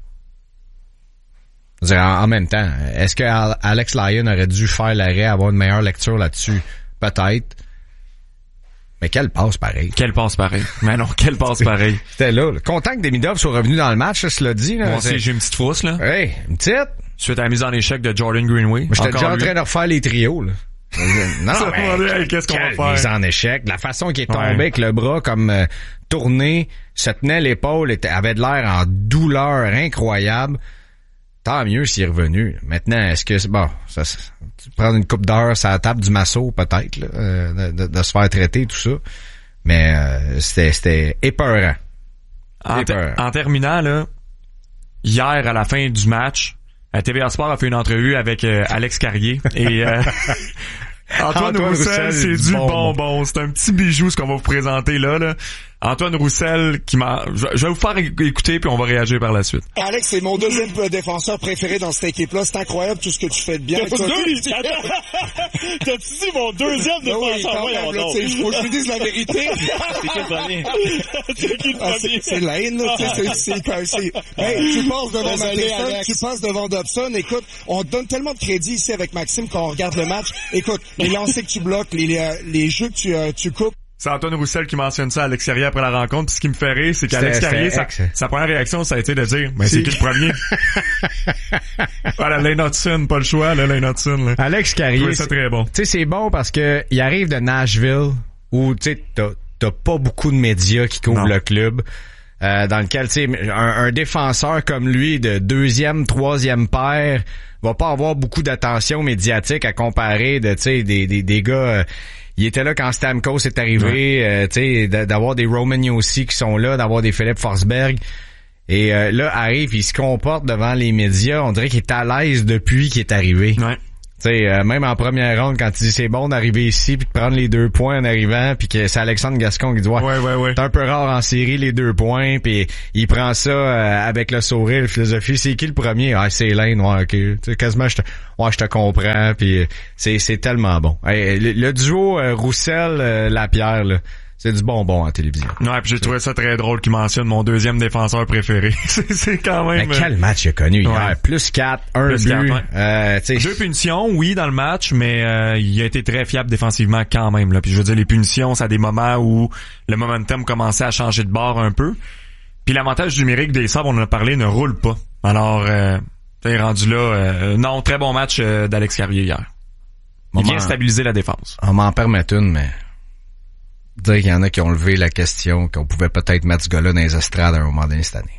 Je veux dire, en, en même temps, est-ce que Alex Lyon aurait dû faire l'arrêt, avoir une meilleure lecture là-dessus? Peut-être. Mais quelle passe pareil. Quelle passe pareil. Mais non, quelle passe pareil. C'était là, là. Content que Demidov soit revenu dans le match, là, cela dit. Là. Moi aussi, j'ai une petite frousse, là. Hey, une petite. Suite à la mise en échec de Jordan Greenway. Moi, j'étais déjà en train de refaire les trios, là. non, non, mais, hey, qu'est-ce qu'on va faire? Mise en échec. La façon qu'il est tombé ouais. avec le bras comme euh, tourné, se tenait l'épaule, était, avait de l'air en douleur incroyable. Tant mieux s'il est revenu. Maintenant, est-ce que c'est bon, ça, ça, prendre une coupe d'heure sur la table du masso, peut-être, là, euh, de, de se faire traiter, tout ça. Mais euh, c'était, c'était épeurant. En, épeurant. Te, en terminant, là, hier, à la fin du match, T V A Sport a fait une entrevue avec euh, Alex Carrier et euh, Antoine, Antoine Roussel, Roussel c'est du bonbon. bonbon. C'est un petit bijou ce qu'on va vous présenter là. là. Antoine Roussel qui m'a... Je vais vous faire écouter puis on va réagir par la suite. Alex, c'est mon deuxième défenseur préféré dans cette équipe-là. C'est incroyable tout ce que tu fais de bien. T'as-tu dit mon deuxième défenseur? Il faut que je lui dise la vérité. C'est qui le premier? C'est qui le premier? C'est Lane, là. Hey, tu passes devant Matheson, tu passes devant Dobson. Écoute, on te donne tellement de crédit ici avec Maxime quand on regarde le match. Écoute, les lancers que tu bloques, les, les jeux que tu, euh, tu coupes. C'est Antoine Roussel qui mentionne ça à Alex Carrier après la rencontre. Puis ce qui me fait rire, c'est qu'Alex Carrier, sa, sa première réaction, ça a été de dire, mais c'est qui le premier? Voilà, Lane Hudson, pas le choix, là, Lane Hudson, là. Alex Carrier. C'est très bon. Tu sais, c'est bon parce que il arrive de Nashville où, tu sais, t'as, t'as pas beaucoup de médias qui couvrent non. le club. euh, dans lequel, tu sais, un, un défenseur comme lui de deuxième, troisième paire va pas avoir beaucoup d'attention médiatique à comparer de, tu sais, des, des, des gars... Euh, il était là quand Stamkos est arrivé, ouais. euh, tu sais, d'avoir des Roman Josi qui sont là, d'avoir des Philippe Forsberg. Et euh, là, arrive, il se comporte devant les médias. On dirait qu'il est à l'aise depuis qu'il est arrivé. Ouais. Tu sais, euh, même en première ronde, quand il dit c'est bon d'arriver ici puis de prendre les deux points en arrivant, puis que c'est Alexandre Gascon qui dit ouais, ouais, ouais, ouais. c'est un peu rare en série les deux points, puis il prend ça euh, avec le sourire, la philosophie. C'est qui le premier? Ah, c'est Lane, ouais, ok. Tu sais, quasiment, je te, ouais, je te comprends, puis c'est c'est tellement bon. Hey, le, le duo euh, Roussel-Lapierre, là. C'est du bonbon en télévision. Ouais, puis j'ai trouvé ça très drôle qu'il mentionne mon deuxième défenseur préféré. c'est, c'est quand même... Mais quel match il a connu hier? Ouais. Plus quatre, un Plus but. quatre, ouais. euh, Deux punitions, oui, dans le match, mais euh, il a été très fiable défensivement quand même. Là. Puis je veux dire, les punitions, c'est à des moments où le momentum commençait à changer de bord un peu. Puis l'avantage numérique des Sabres, on en a parlé, ne roule pas. Alors, euh, t'es rendu là... Euh, non, très bon match euh, d'Alex Carrier hier. Il Moment, vient stabiliser la défense. On m'en permet une, mais... dire qu'il y en a qui ont levé la question qu'on pouvait peut-être mettre ce gars-là dans les estrades à un moment donné cette année.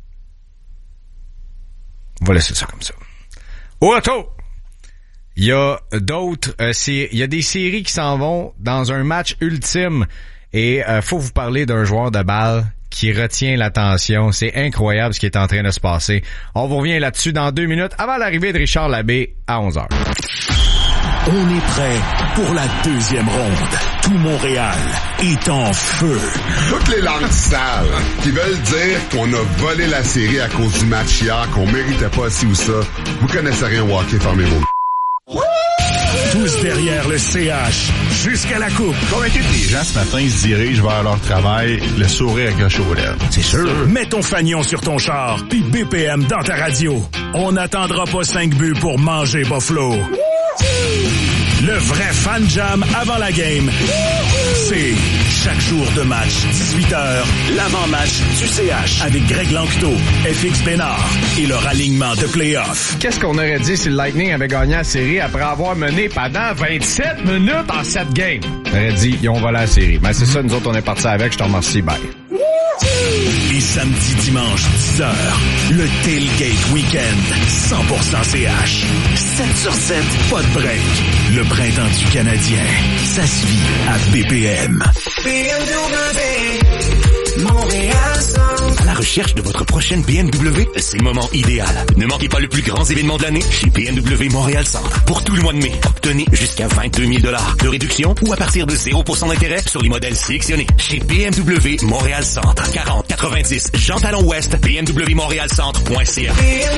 On va laisser ça comme ça. Au retour, il y a d'autres... Euh, il y a des séries qui s'en vont dans un match ultime et euh, faut vous parler d'un joueur de balle qui retient l'attention. C'est incroyable ce qui est en train de se passer. On vous revient là-dessus dans deux minutes avant l'arrivée de Richard Labbé à onze heures. On est prêt pour la deuxième ronde. Tout Montréal est en feu. Toutes les langues sales qui veulent dire qu'on a volé la série à cause du match hier, qu'on méritait pas ci ou ça. Vous connaissez rien au hockey, fermez vos... Tous derrière le C H, jusqu'à la coupe. Convaincu que les gens ce matin se dirigent vers leur travail, le sourire accroché aux lèvres. C'est sûr. Mets ton fanion sur ton char, puis B P M dans ta radio. On n'attendra pas cinq buts pour manger Buffalo. Le vrai fan jam avant la game, c'est chaque jour de match, dix-huit heures, l'avant-match du C H avec Greg Lanctot, F X Bénard et leur alignement de play-off. Qu'est-ce qu'on aurait dit si le Lightning avait gagné la série après avoir mené pendant vingt-sept minutes en sept games? On aurait dit, ils ont volé la série. Mais c'est ça, nous autres, on est partis avec. Je te remercie, bye. Et samedi, dimanche, dix heures, le Tailgate Weekend, cent pour cent C H. sept sur sept, pas de break. Le printemps du Canadien, ça se vit à B P M. B M W, Montréal Centre. À la recherche de votre prochaine B M W, c'est le moment idéal. Ne manquez pas le plus grand événement de l'année chez B M W Montréal Centre. Pour tout le mois de mai, obtenez jusqu'à vingt-deux mille dollars de réduction ou à partir de zéro pour cent d'intérêt sur les modèles sélectionnés. Chez B M W Montréal Centre, quarante quatre-vingt-dix Jean Talon Ouest, B M W Montréal Centre point C A. B M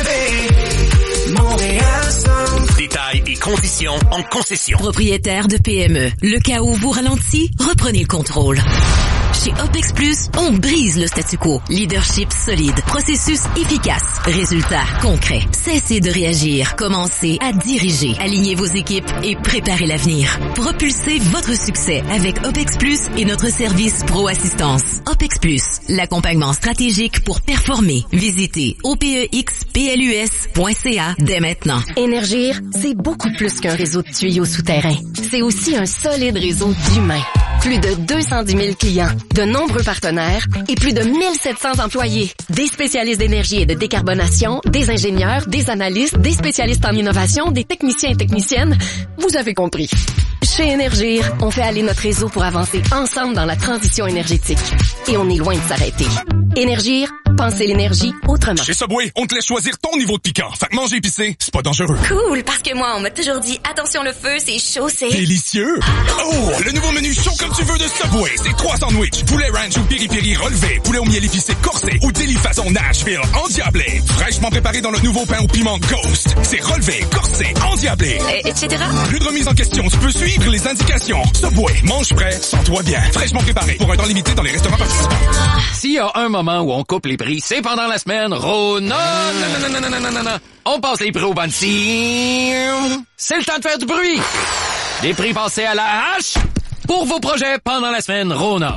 W, Montréal Centre. Détails et conditions en concession. Propriétaire de P M E, le chaos vous ralentit, reprenez le contrôle. Chez OPEX Plus, on brise le statu quo. Leadership solide, processus efficace, résultats concrets. Cessez de réagir, commencez à diriger. Alignez vos équipes et préparez l'avenir. Propulsez votre succès avec OPEX Plus et notre service Pro Assistance. OPEX Plus, l'accompagnement stratégique pour performer. Visitez O P E X P L U S point C A dès maintenant. Énergir, c'est beaucoup plus qu'un réseau de tuyaux souterrains. C'est aussi un solide réseau d'humains. Plus de deux cent dix mille clients, de nombreux partenaires et plus de mille sept cents employés. Des spécialistes d'énergie et de décarbonation, des ingénieurs, des analystes, des spécialistes en innovation, des techniciens et techniciennes. Vous avez compris. Chez Énergir, on fait aller notre réseau pour avancer ensemble dans la transition énergétique. Et on est loin de s'arrêter. Énergir, pensez l'énergie autrement. Chez Subway, on te laisse choisir ton niveau de piquant. Fait que manger épicé, c'est pas dangereux. Cool, parce que moi, on m'a toujours dit, attention le feu, c'est chaud, c'est... Délicieux! Oh, le nouveau menu chaud comme tu veux de Subway, c'est trois sandwichs, poulet ranch ou piri-piri relevé, poulet au miel épicé corsé ou délit façon Nashville endiablé. Fraîchement préparé dans le nouveau pain au piment Ghost. C'est relevé, corsé, endiablé. Et, etc. Plus de remise en question, tu peux suivre les indications. Subway, mange frais, sens-toi bien. Fraîchement préparé pour un temps limité dans les restaurants participants. S'il y a un moment où on coupe les prix, c'est pendant la semaine Rona. Non, non, non, non, non, non, non. On passe les prix au banci. C'est le temps de faire du bruit. Les prix passés à la hache pour vos projets pendant la semaine Rona.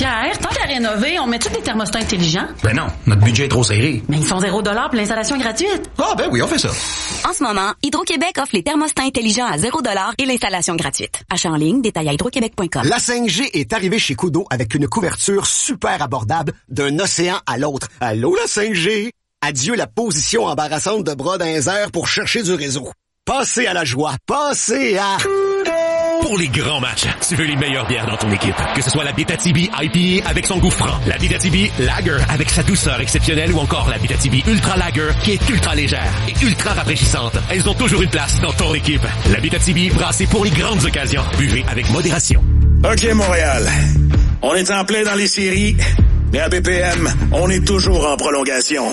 Pierre, tant qu'à rénover, on met-tu des thermostats intelligents? Ben non, notre budget est trop serré. Mais ils sont zéro dollar pour l'installation gratuite. Ah ben oui, on fait ça. En ce moment, Hydro-Québec offre les thermostats intelligents à zéro dollar et l'installation gratuite. Achat en ligne, détail à hydro québec point com. La cinq G est arrivée chez Kudo avec une couverture super abordable d'un océan à l'autre. Allô la cinq G? Adieu la position embarrassante de bras dans les airs pour chercher du réseau. Passez à la joie. Passez à... Pour les grands matchs, tu veux les meilleures bières dans ton équipe. Que ce soit la Abitibi I P A avec son goût franc, la Abitibi Lager avec sa douceur exceptionnelle ou encore la Abitibi Ultra Lager qui est ultra légère et ultra rafraîchissante. Elles ont toujours une place dans ton équipe. La Abitibi brassée pour les grandes occasions. Buvez avec modération. OK, Montréal. On est en plein dans les séries, mais à B P M, on est toujours en prolongation.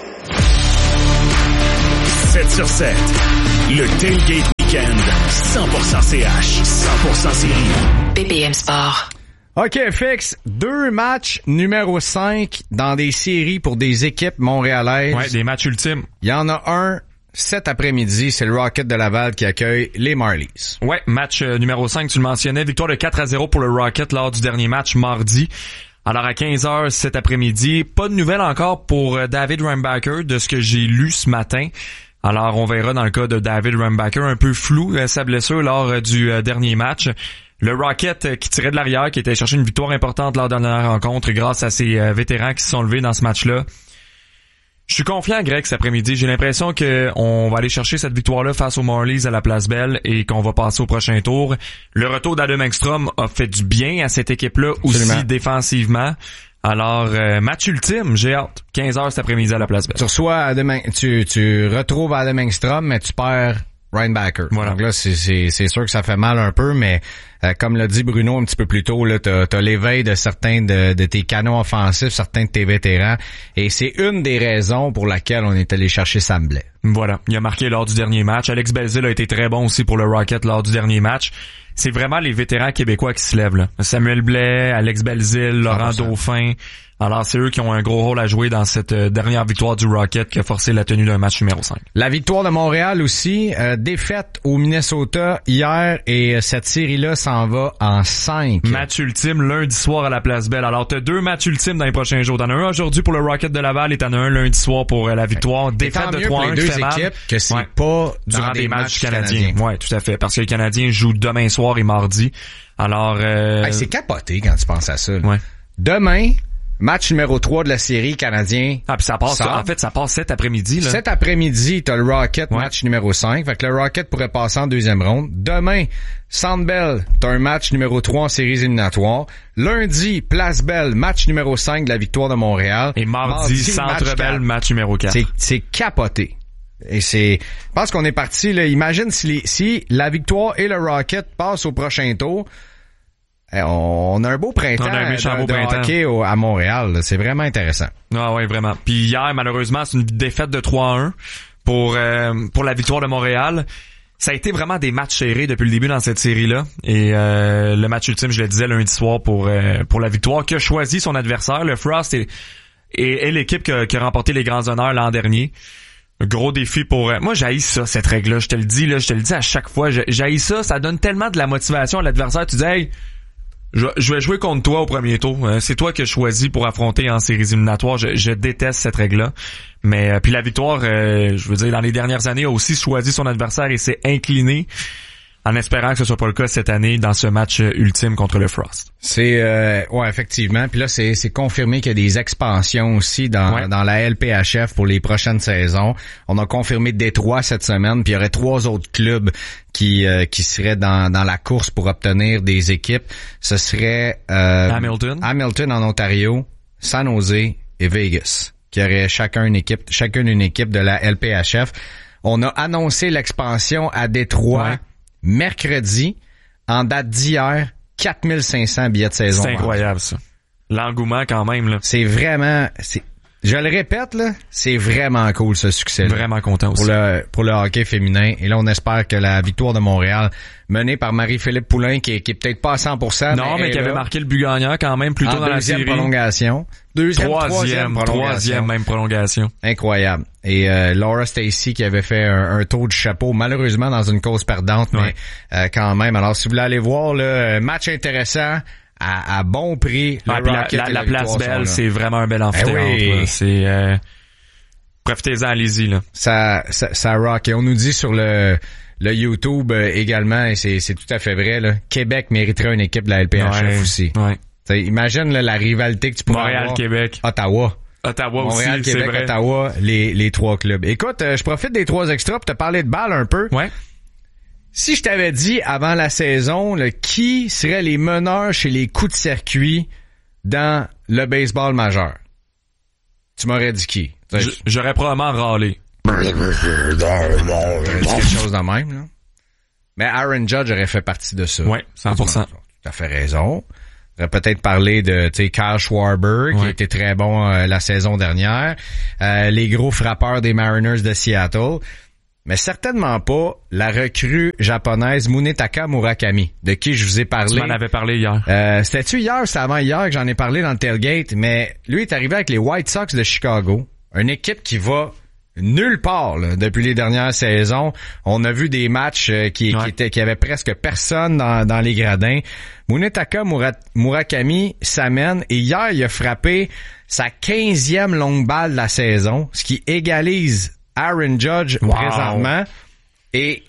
sept sur sept. Le Tailgate Weekend. cent pour cent C H. cent pour cent série. B P M Sport. OK, Fix. Deux matchs numéro cinq dans des séries pour des équipes montréalaises. Ouais, des matchs ultimes. Il y en a un cet après-midi. C'est le Rocket de Laval qui accueille les Marlies. Ouais, match euh, numéro cinq, tu le mentionnais. Victoire de quatre à zéro pour le Rocket lors du dernier match mardi. Alors à quinze heures cet après-midi, pas de nouvelles encore pour euh, David Rambacker de ce que j'ai lu ce matin. Alors, on verra dans le cas de David Rambacker, un peu flou, euh, sa blessure lors euh, du euh, dernier match. Le Rocket euh, qui tirait de l'arrière, qui était chercher une victoire importante lors de la dernière rencontre grâce à ses euh, vétérans qui se sont levés dans ce match-là. Je suis confiant, Greg, cet après-midi. J'ai l'impression qu'on va aller chercher cette victoire-là face aux Marlies à la Place Belle et qu'on va passer au prochain tour. Le retour d'Adam Engstrom a fait du bien à cette équipe-là, aussi Absolument. défensivement. Alors, euh, match ultime, j'ai hâte. quinze heures cet après-midi à la Place Belle. Tu reçois Adam, tu, tu retrouves Adam Engstrom, mais tu perds Reinbacker. Voilà. Donc là, c'est, c'est, c'est sûr que ça fait mal un peu, mais euh, comme l'a dit Bruno un petit peu plus tôt, là, t'as, t'as l'éveil de certains de, de tes canons offensifs, certains de tes vétérans, et c'est une des raisons pour laquelle on est allé chercher Sam Blais. Voilà, il a marqué lors du dernier match. Alex Belzile a été très bon aussi pour le Rocket lors du dernier match. C'est vraiment les vétérans québécois qui se lèvent, là. Samuel Blais, Alex Belzile, Laurent cent pour cent. Dauphin. Alors, c'est eux qui ont un gros rôle à jouer dans cette euh, dernière victoire du Rocket qui a forcé la tenue d'un match numéro cinq. La victoire de Montréal aussi, euh, défaite au Minnesota hier et euh, cette série-là s'en va en cinq. Match ultime lundi soir à la Place Belle. Alors, t'as deux matchs ultimes dans les prochains jours. T'en as un aujourd'hui pour le Rocket de Laval et t'en as un lundi soir pour euh, la victoire. Ouais. Défaite de trois à un deux équipes mal. Que c'est ouais. pas durant des, des matchs, matchs canadiens. canadiens. Ouais, tout à fait. Parce que les Canadiens jouent demain soir et mardi. Alors, euh... hey, c'est capoté quand tu penses à ça. Ouais. Demain, match numéro trois de la série canadien. Ah, puis ça passe, ça, en fait, ça passe cet après-midi, là. Cet après-midi, t'as le Rocket, ouais. match numéro cinq. Fait que le Rocket pourrait passer en deuxième ronde. Demain, Centre Bell, t'as un match numéro trois en séries éliminatoires. Lundi, Place Belle, match numéro cinq de la victoire de Montréal. Et mardi, mardi Centre Bell, match numéro quatre. C'est, c'est capoté. Et c'est, je pense qu'on est parti, là. Imagine si, les, si la victoire et le Rocket passent au prochain tour. On a un beau printemps, on a un méchant de, beau de printemps. hockey au, à Montréal. C'est vraiment intéressant. Ah ouais, vraiment. Puis hier, malheureusement, c'est une défaite de trois à un pour euh, pour la victoire de Montréal. Ça a été vraiment des matchs serrés depuis le début dans cette série-là. Et euh, le match ultime, je le disais, lundi soir pour euh, pour la victoire, qui a choisi son adversaire. Le Frost est, est, est l'équipe qui a, qui a remporté les grands honneurs l'an dernier. Un gros défi pour... Euh, moi, j'haïs ça, cette règle-là. Je te le dis, là, je te le dis à chaque fois. J'haïs ça. Ça donne tellement de la motivation à l'adversaire. Tu dis, hey, Je, je vais jouer contre toi au premier tour. Euh, c'est toi que je choisis pour affronter en séries éliminatoires. Je, je déteste cette règle-là. Mais euh, puis la victoire, euh, je veux dire, dans les dernières années, a aussi choisi son adversaire et s'est incliné en espérant que ce soit pas le cas cette année dans ce match ultime contre le Frost. C'est euh, ouais, effectivement. Puis là, c'est, c'est confirmé qu'il y a des expansions aussi dans, ouais. dans la L P H F pour les prochaines saisons. On a confirmé Détroit cette semaine, puis il y aurait trois autres clubs qui euh, qui seraient dans dans la course pour obtenir des équipes. Ce serait euh, Hamilton, Hamilton en Ontario, San Jose et Vegas, qui auraient chacun une équipe, chacune une équipe de la L P H F. On a annoncé l'expansion à Détroit. Ouais. Mercredi, en date d'hier, quatre mille cinq cents billets de saison. C'est incroyable, ça. L'engouement, quand même, là. C'est vraiment... c'est Je le répète, là, c'est vraiment cool, ce succès-là. Vraiment content aussi. Pour le, pour le hockey féminin. Et là, on espère que la victoire de Montréal, menée par Marie-Philippe Poulain, qui est, qui est peut-être pas à cent pour cent. Non, mais, mais qui là, avait marqué le but gagnant quand même, plutôt dans la série. Deuxième prolongation. Deuxième, troisième, troisième prolongation. Troisième même prolongation. Incroyable. Et euh, Laura Stacey qui avait fait un, un tour du chapeau, malheureusement dans une cause perdante, ouais. mais euh, quand même. Alors, si vous voulez aller voir, là, match intéressant à, à bon prix le ah, Rocket la, la, et la, la place Belle, c'est vraiment un bel Ben amphithéâtre. oui. C'est euh, profitez-en, allez-y là. Ça, ça, ça rock. Et on nous dit sur le le YouTube euh, également, et c'est, c'est tout à fait vrai, là, Québec mériterait une équipe de la L P H F ouais, aussi. Ouais. T'sais, imagine là, la rivalité que tu pourrais Montréal, avoir. Québec. Ottawa. Ottawa Montréal, aussi, Québec, c'est vrai. Ottawa, les, les trois clubs. Écoute, euh, je profite des trois extras pour te parler de balle un peu. Ouais. Si je t'avais dit avant la saison, là, qui seraient les meneurs chez les coups de circuit dans le baseball majeur? Tu m'aurais dit qui? J- J'aurais probablement râlé. J'aurais dit quelque chose de même, là. Mais Aaron Judge aurait fait partie de ça. Oui, cent pour cent. Tu as fait raison. On aurait peut-être parlé de, tu sais, Kyle Schwarber, qui ouais. était très bon euh, la saison dernière. Euh, les gros frappeurs des Mariners de Seattle. Mais certainement pas la recrue japonaise Munetaka Murakami, de qui je vous ai parlé. Tu m'en avais parlé hier. Euh, c'était-tu hier ou c'était avant hier que j'en ai parlé dans le tailgate? Mais lui est arrivé avec les White Sox de Chicago. Une équipe qui va nulle part là, depuis les dernières saisons. On a vu des matchs euh, qui, ouais. qui étaient qui avaient presque personne dans, dans les gradins. Munetaka Mura- Murakami s'amène et hier il a frappé sa quinzième longue balle de la saison, ce qui égalise Aaron Judge wow. présentement. Et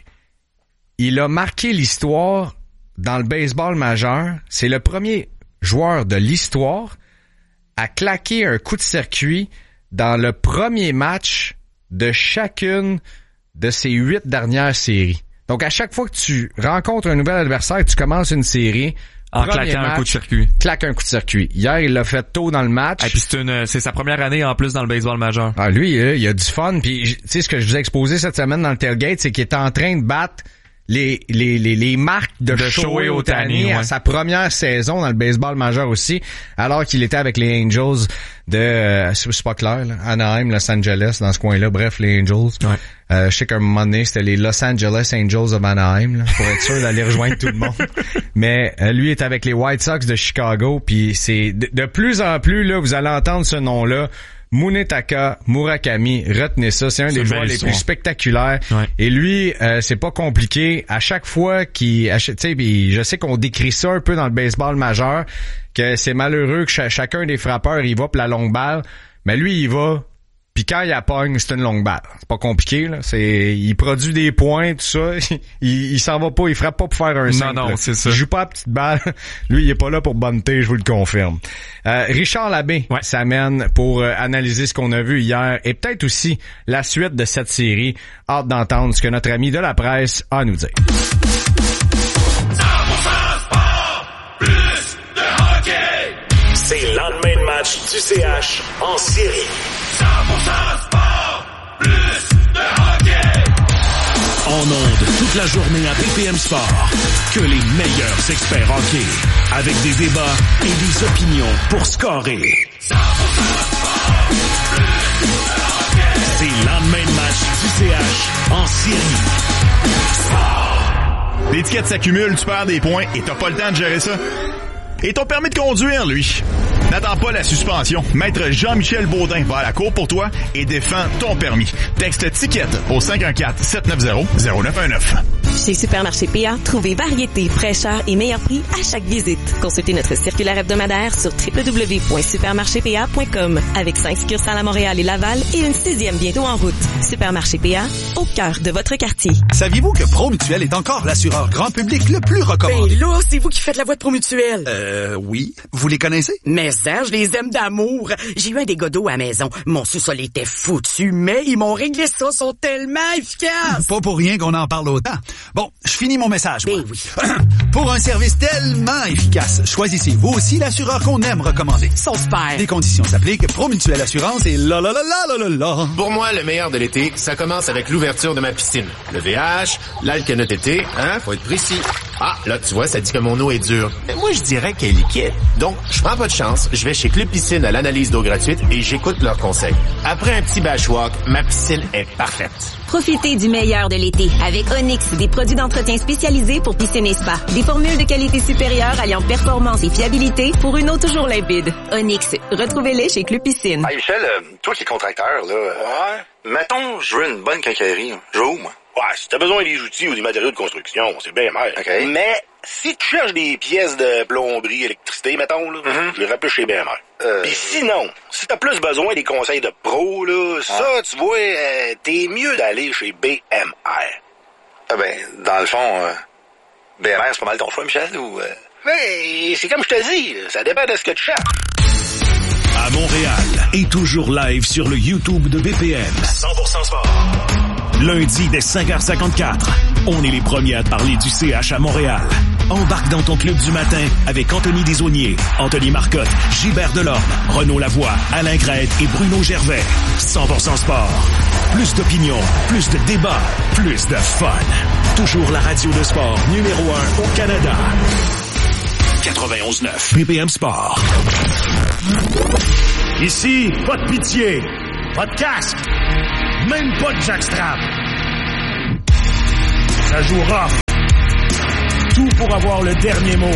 il a marqué l'histoire dans le baseball majeur. C'est le premier joueur de l'histoire à claquer un coup de circuit dans le premier match de chacune de ces huit dernières séries. Donc, à chaque fois que tu rencontres un nouvel adversaire, tu commences une série, en claquant match, un coup de circuit. Claque un coup de circuit. Hier, il l'a fait tôt dans le match. Et puis c'est une, c'est sa première année en plus dans le baseball majeur. Ah, lui, il a du fun. Puis, tu sais, ce que je vous ai exposé cette semaine dans le tailgate, c'est qu'il est en train de battre les les les, les marques de, de Shohei Ohtani ouais. à sa première saison dans le baseball majeur aussi, alors qu'il était avec les Angels de euh, c'est pas clair là, Anaheim, Los Angeles, dans ce coin-là. Bref, les Angels. Ouais. Euh, je sais qu'à un moment donné, c'était les Los Angeles Angels of Anaheim, là, pour être sûr d'aller rejoindre tout le monde. Mais euh, lui est avec les White Sox de Chicago, puis c'est de, de plus en plus là, vous allez entendre ce nom-là. Munetaka Murakami, retenez ça, c'est un c'est des joueurs les plus spectaculaires. Ouais. Et lui, euh, c'est pas compliqué. À chaque fois qu'il, tu sais, je sais qu'on décrit ça un peu dans le baseball majeur, que c'est malheureux que ch- chacun des frappeurs il va pour la longue balle, mais lui il va. Puis quand il la pogne, c'est une longue balle. C'est pas compliqué, là. C'est, il produit des points, tout ça. il, il s'en va pas, il frappe pas pour faire un simple. Non, non, c'est ça. Il joue pas à petite balle. Lui, il est pas là pour bunter, je vous le confirme. Euh, Richard Labbé ouais. s'amène pour euh, analyser ce qu'on a vu hier et peut-être aussi la suite de cette série. Hâte d'entendre ce que notre ami de la presse a à nous dire. C'est le lendemain de match du C H en série. cent pour cent sport, plus de hockey. En ondes toute la journée à P P M Sport. Que les meilleurs experts hockey. Avec des débats et des opinions pour scorer. cent pour cent sport, plus de hockey. C'est le lendemain de match du C H en série. Sport. L'étiquette s'accumule, tu perds des points et t'as pas le temps de gérer ça. Et ton permis de conduire, lui. N'attends pas la suspension. Maître Jean-Michel Baudin va à la cour pour toi et défend ton permis. Texte ticket au cinq un quatre, sept neuf zéro, zéro neuf un neuf. Chez Supermarché P A, trouvez variété, fraîcheur et meilleur prix à chaque visite. Consultez notre circulaire hebdomadaire sur w w w point supermarché p a point com avec cinq succursales à Montréal et Laval et une sixième bientôt en route. Supermarché P A, au cœur de votre quartier. Saviez-vous que Promutuel est encore l'assureur grand public le plus recommandé? Ben là, c'est vous qui faites la voix de Promutuel. Euh, oui. Vous les connaissez? Mais ça, je les aime d'amour. J'ai eu un dégât d'eau à la maison. Mon sous-sol était foutu, mais ils m'ont réglé ça, ils sont tellement efficaces. Pas pour rien qu'on en parle autant. Bon, je finis mon message. Ben oui. Pour un service tellement efficace, choisissez vous aussi l'assureur qu'on aime recommander. Sont super. Des conditions s'appliquent. Promutuel Assurance et la la la la la la la. Pour moi, le meilleur de l'été, ça commence avec l'ouverture de ma piscine. Le V H, l'alcanote été, hein, faut être précis. Ah, là, tu vois, ça dit que mon eau est dure. Mais moi, je dirais qu'elle est liquide. Donc, je prends pas de chance, je vais chez Club Piscine à l'analyse d'eau gratuite et j'écoute leurs conseils. Après un petit bashwalk, ma piscine est parfaite. Profitez du meilleur de l'été avec Onyx, des produits d'entretien spécialisés pour piscine et spa. Des formules de qualité supérieure alliant performance et fiabilité pour une eau toujours limpide. Onyx, retrouvez-les chez Club Piscine. Hey Michel, euh, toi qui es contracteur, là, ouais. Mettons, je veux une bonne quincaillerie. Je veux où, moi? Ouais, si t'as besoin des outils ou des matériaux de construction, c'est bien mal. OK. Mais si tu cherches des pièces de plomberie, électricité, mettons, là, mm-hmm. je les rappelle chez B M R. Euh... Puis sinon, si t'as plus besoin des conseils de pro, là, ah. ça, tu vois, euh, t'es mieux d'aller chez B M R. Ah ben, dans le fond, euh, B M R, c'est pas mal ton choix, Michel, ou... Euh... Mais c'est comme je te dis, ça dépend de ce que tu cherches. À Montréal et toujours live sur le YouTube de B P M. cent pour cent sport. Lundi dès cinq heures cinquante-quatre, on est les premiers à parler du C H à Montréal. Embarque dans ton club du matin avec Anthony Desaulniers, Anthony Marcotte, Gilbert Delorme, Renaud Lavoie, Alain Grette et Bruno Gervais. cent pour cent sport. Plus d'opinion, plus de débats, plus de fun. Toujours la radio de sport numéro un au Canada. quatre-vingt-onze neuf B P M Sport. Ici, pas de pitié, pas de casque, même pas de jackstrap. Ça joue rough. Tout pour avoir le dernier mot.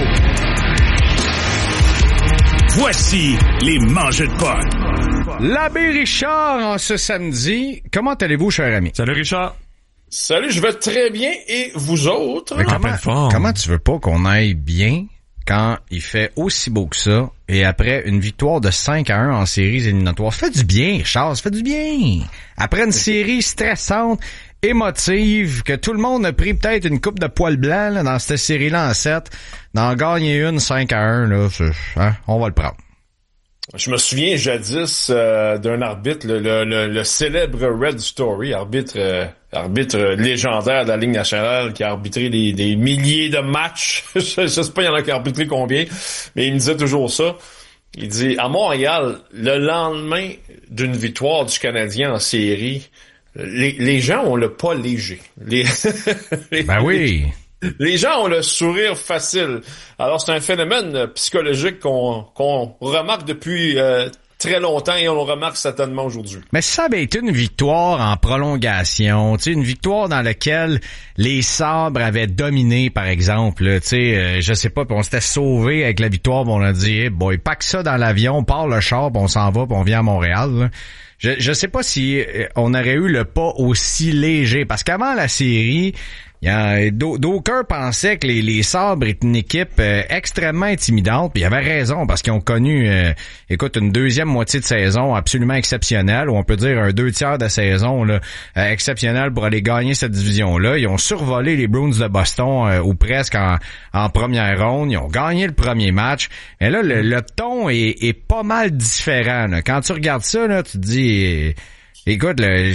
Voici les mangeux de potes. L'abbé Richard en ce samedi. Comment allez-vous, cher ami? Salut, Richard. Salut, je vais très bien. Et vous autres? Mais comment, comment tu veux pas qu'on aille bien quand il fait aussi beau que ça et après une victoire de cinq à un en séries éliminatoires? Ça fait du bien, Richard, ça fait du bien. Après une série stressante, émotive, que tout le monde a pris peut-être une coupe de poil blanc là, dans cette série-là en sept, d'en gagner une cinq à un, là, hein, on va le prendre. Je me souviens jadis euh, d'un arbitre, le, le, le, le célèbre Red Story, arbitre euh, arbitre légendaire de la Ligue nationale qui a arbitré des, des milliers de matchs. je, je sais pas, il y en a qui a arbitré combien, mais il me disait toujours ça. Il dit, à Montréal, le lendemain d'une victoire du Canadien en série, les, les gens ont le pas léger. Les, les, ben oui. Les gens ont le sourire facile. Alors, c'est un phénomène psychologique qu'on, qu'on remarque depuis euh, très longtemps et on le remarque certainement aujourd'hui. Mais ça avait été une victoire en prolongation, tu sais, une victoire dans laquelle les Sabres avaient dominé, par exemple, tu sais, euh, je sais pas, puis on s'était sauvé avec la victoire, puis on a dit, hey boy, pack ça dans l'avion, on part le char, puis on s'en va, puis on vient à Montréal, là. Je, je sais pas si on aurait eu le pas aussi léger, parce qu'avant la série, il y a, d'aucuns pensaient que les, les Sabres étaient une équipe euh, extrêmement intimidante, puis ils avaient raison, parce qu'ils ont connu, euh, écoute, une deuxième moitié de saison absolument exceptionnelle, ou on peut dire un deux tiers de saison là, euh, exceptionnelle pour aller gagner cette division-là. Ils ont survolé les Bruins de Boston, euh, ou presque en, en première ronde. Ils ont gagné le premier match. Et là, le, le ton est, est pas mal différent. Là. Quand tu regardes ça, là, tu te dis... Écoute, le,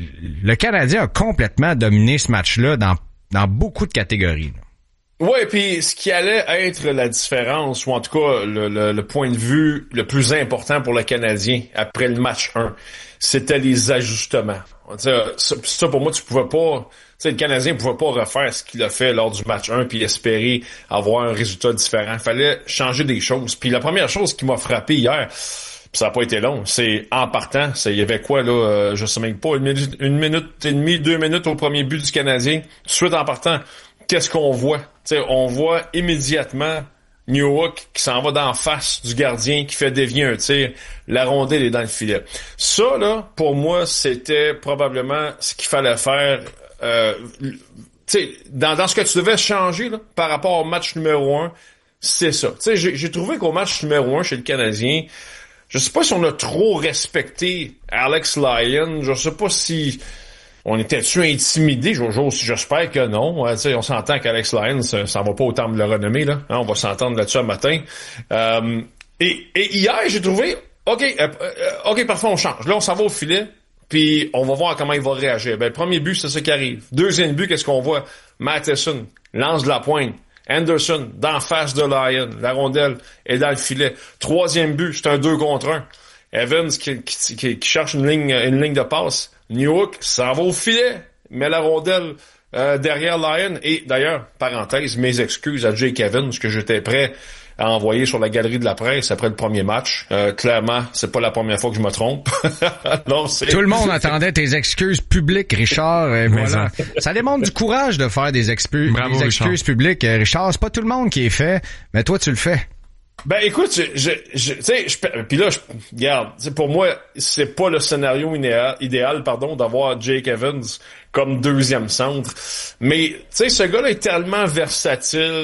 le Canadien a complètement dominé ce match-là dans, dans beaucoup de catégories. Ouais, puis ce qui allait être la différence, ou en tout cas le, le, le point de vue le plus important pour le Canadien après le match un, c'était les ajustements. Ça, ça pour moi, tu pouvais pas... Tu sais, le Canadien pouvait pas refaire ce qu'il a fait lors du match un puis espérer avoir un résultat différent. Il fallait changer des choses. Puis la première chose qui m'a frappé hier... Puis ça n'a pas été long. C'est en partant, il y avait quoi là, euh, je sais même pas, une minute, une minute et demie, deux minutes au premier but du Canadien. Tout de suite en partant, qu'est-ce qu'on voit? T'sais, on voit immédiatement Newhook qui s'en va d'en face du gardien, qui fait dévier un tir. La rondelle est dans le filet. Ça, là, pour moi, c'était probablement ce qu'il fallait faire. Euh, t'sais, dans, dans ce que tu devais changer là, par rapport au match numéro un, c'est ça. T'sais, j'ai, j'ai trouvé qu'au match numéro un chez le Canadien, je sais pas si on a trop respecté Alex Lyon. Je sais pas si on était-tu intimidé. J'espère que non. Euh, on s'entend qu'Alex Lyon, ça, ça va pas autant me le renommer, là. Hein, on va s'entendre là-dessus un matin. Euh, et, et hier, j'ai trouvé, OK, euh, euh, OK, parfois on change. Là, on s'en va au filet, puis on va voir comment il va réagir. Ben, le premier but, c'est ça qui arrive. Deuxième but, qu'est-ce qu'on voit? Matheson lance de la pointe. Anderson, d'en face de Lyon. La rondelle est dans le filet. Troisième but, c'est un deux contre un. Evans qui, qui, qui, qui cherche une ligne, une ligne de passe. Newhook s'en va au filet, met la rondelle euh, derrière Lyon. Et d'ailleurs, parenthèse, mes excuses à Jake Evans, parce que j'étais prêt à envoyer sur la galerie de la presse après le premier match. Euh, clairement, c'est pas la première fois que je me trompe. Non, c'est... Tout le monde attendait tes excuses publiques, Richard. Et voilà. Ça démontre du courage de faire des, expu- Bravo, des excuses publiques. Richard, c'est pas tout le monde qui est fait, mais toi, tu le fais. Ben écoute, je, je, je tu sais, puis là, je, regarde, pour moi, c'est pas le scénario idéal, idéal, pardon, d'avoir Jake Evans comme deuxième centre. Mais tu sais, ce gars-là est tellement versatile,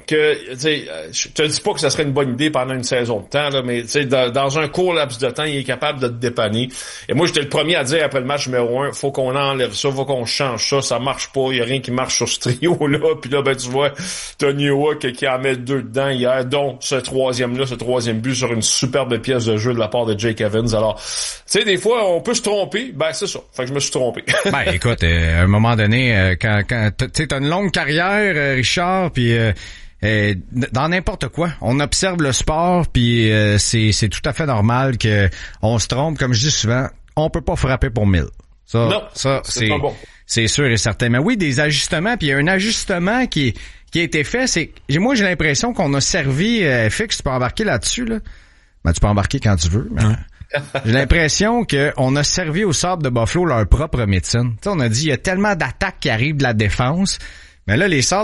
que, tu sais, je te dis pas que ça serait une bonne idée pendant une saison de temps, là, mais tu sais, dans, dans un court laps de temps, il est capable de te dépanner. Et moi, j'étais le premier à dire après le match numéro un, faut qu'on enlève ça, faut qu'on change ça, ça marche pas, il y a rien qui marche sur ce trio-là. Puis là, ben tu vois, t'as Nioa qui, qui en met deux dedans hier, dont ce troisième-là, ce troisième but sur une superbe pièce de jeu de la part de Jake Evans. Alors, tu sais, des fois, on peut se tromper, ben c'est ça. Fait que je me suis trompé. Ben écoute, euh, à un moment donné, euh, quand, quand tu sais, t'as une longue carrière, euh, Richard, puis euh, euh, dans n'importe quoi, on observe le sport, puis euh, c'est c'est tout à fait normal que on se trompe. Comme je dis souvent, on peut pas frapper pour mille. Ça, non, ça c'est, c'est pas bon. C'est sûr et certain. Mais oui, des ajustements, puis il y a un ajustement qui qui a été fait. C'est j'ai moi j'ai l'impression qu'on a servi euh, Fix, tu peux embarquer là-dessus là. Ben tu peux embarquer quand tu veux. Mais... Ouais. J'ai l'impression qu'on a servi aux Sabres de Buffalo leur propre médecine. T'sais, on a dit il y a tellement d'attaques qui arrivent de la défense, mais là les Sabres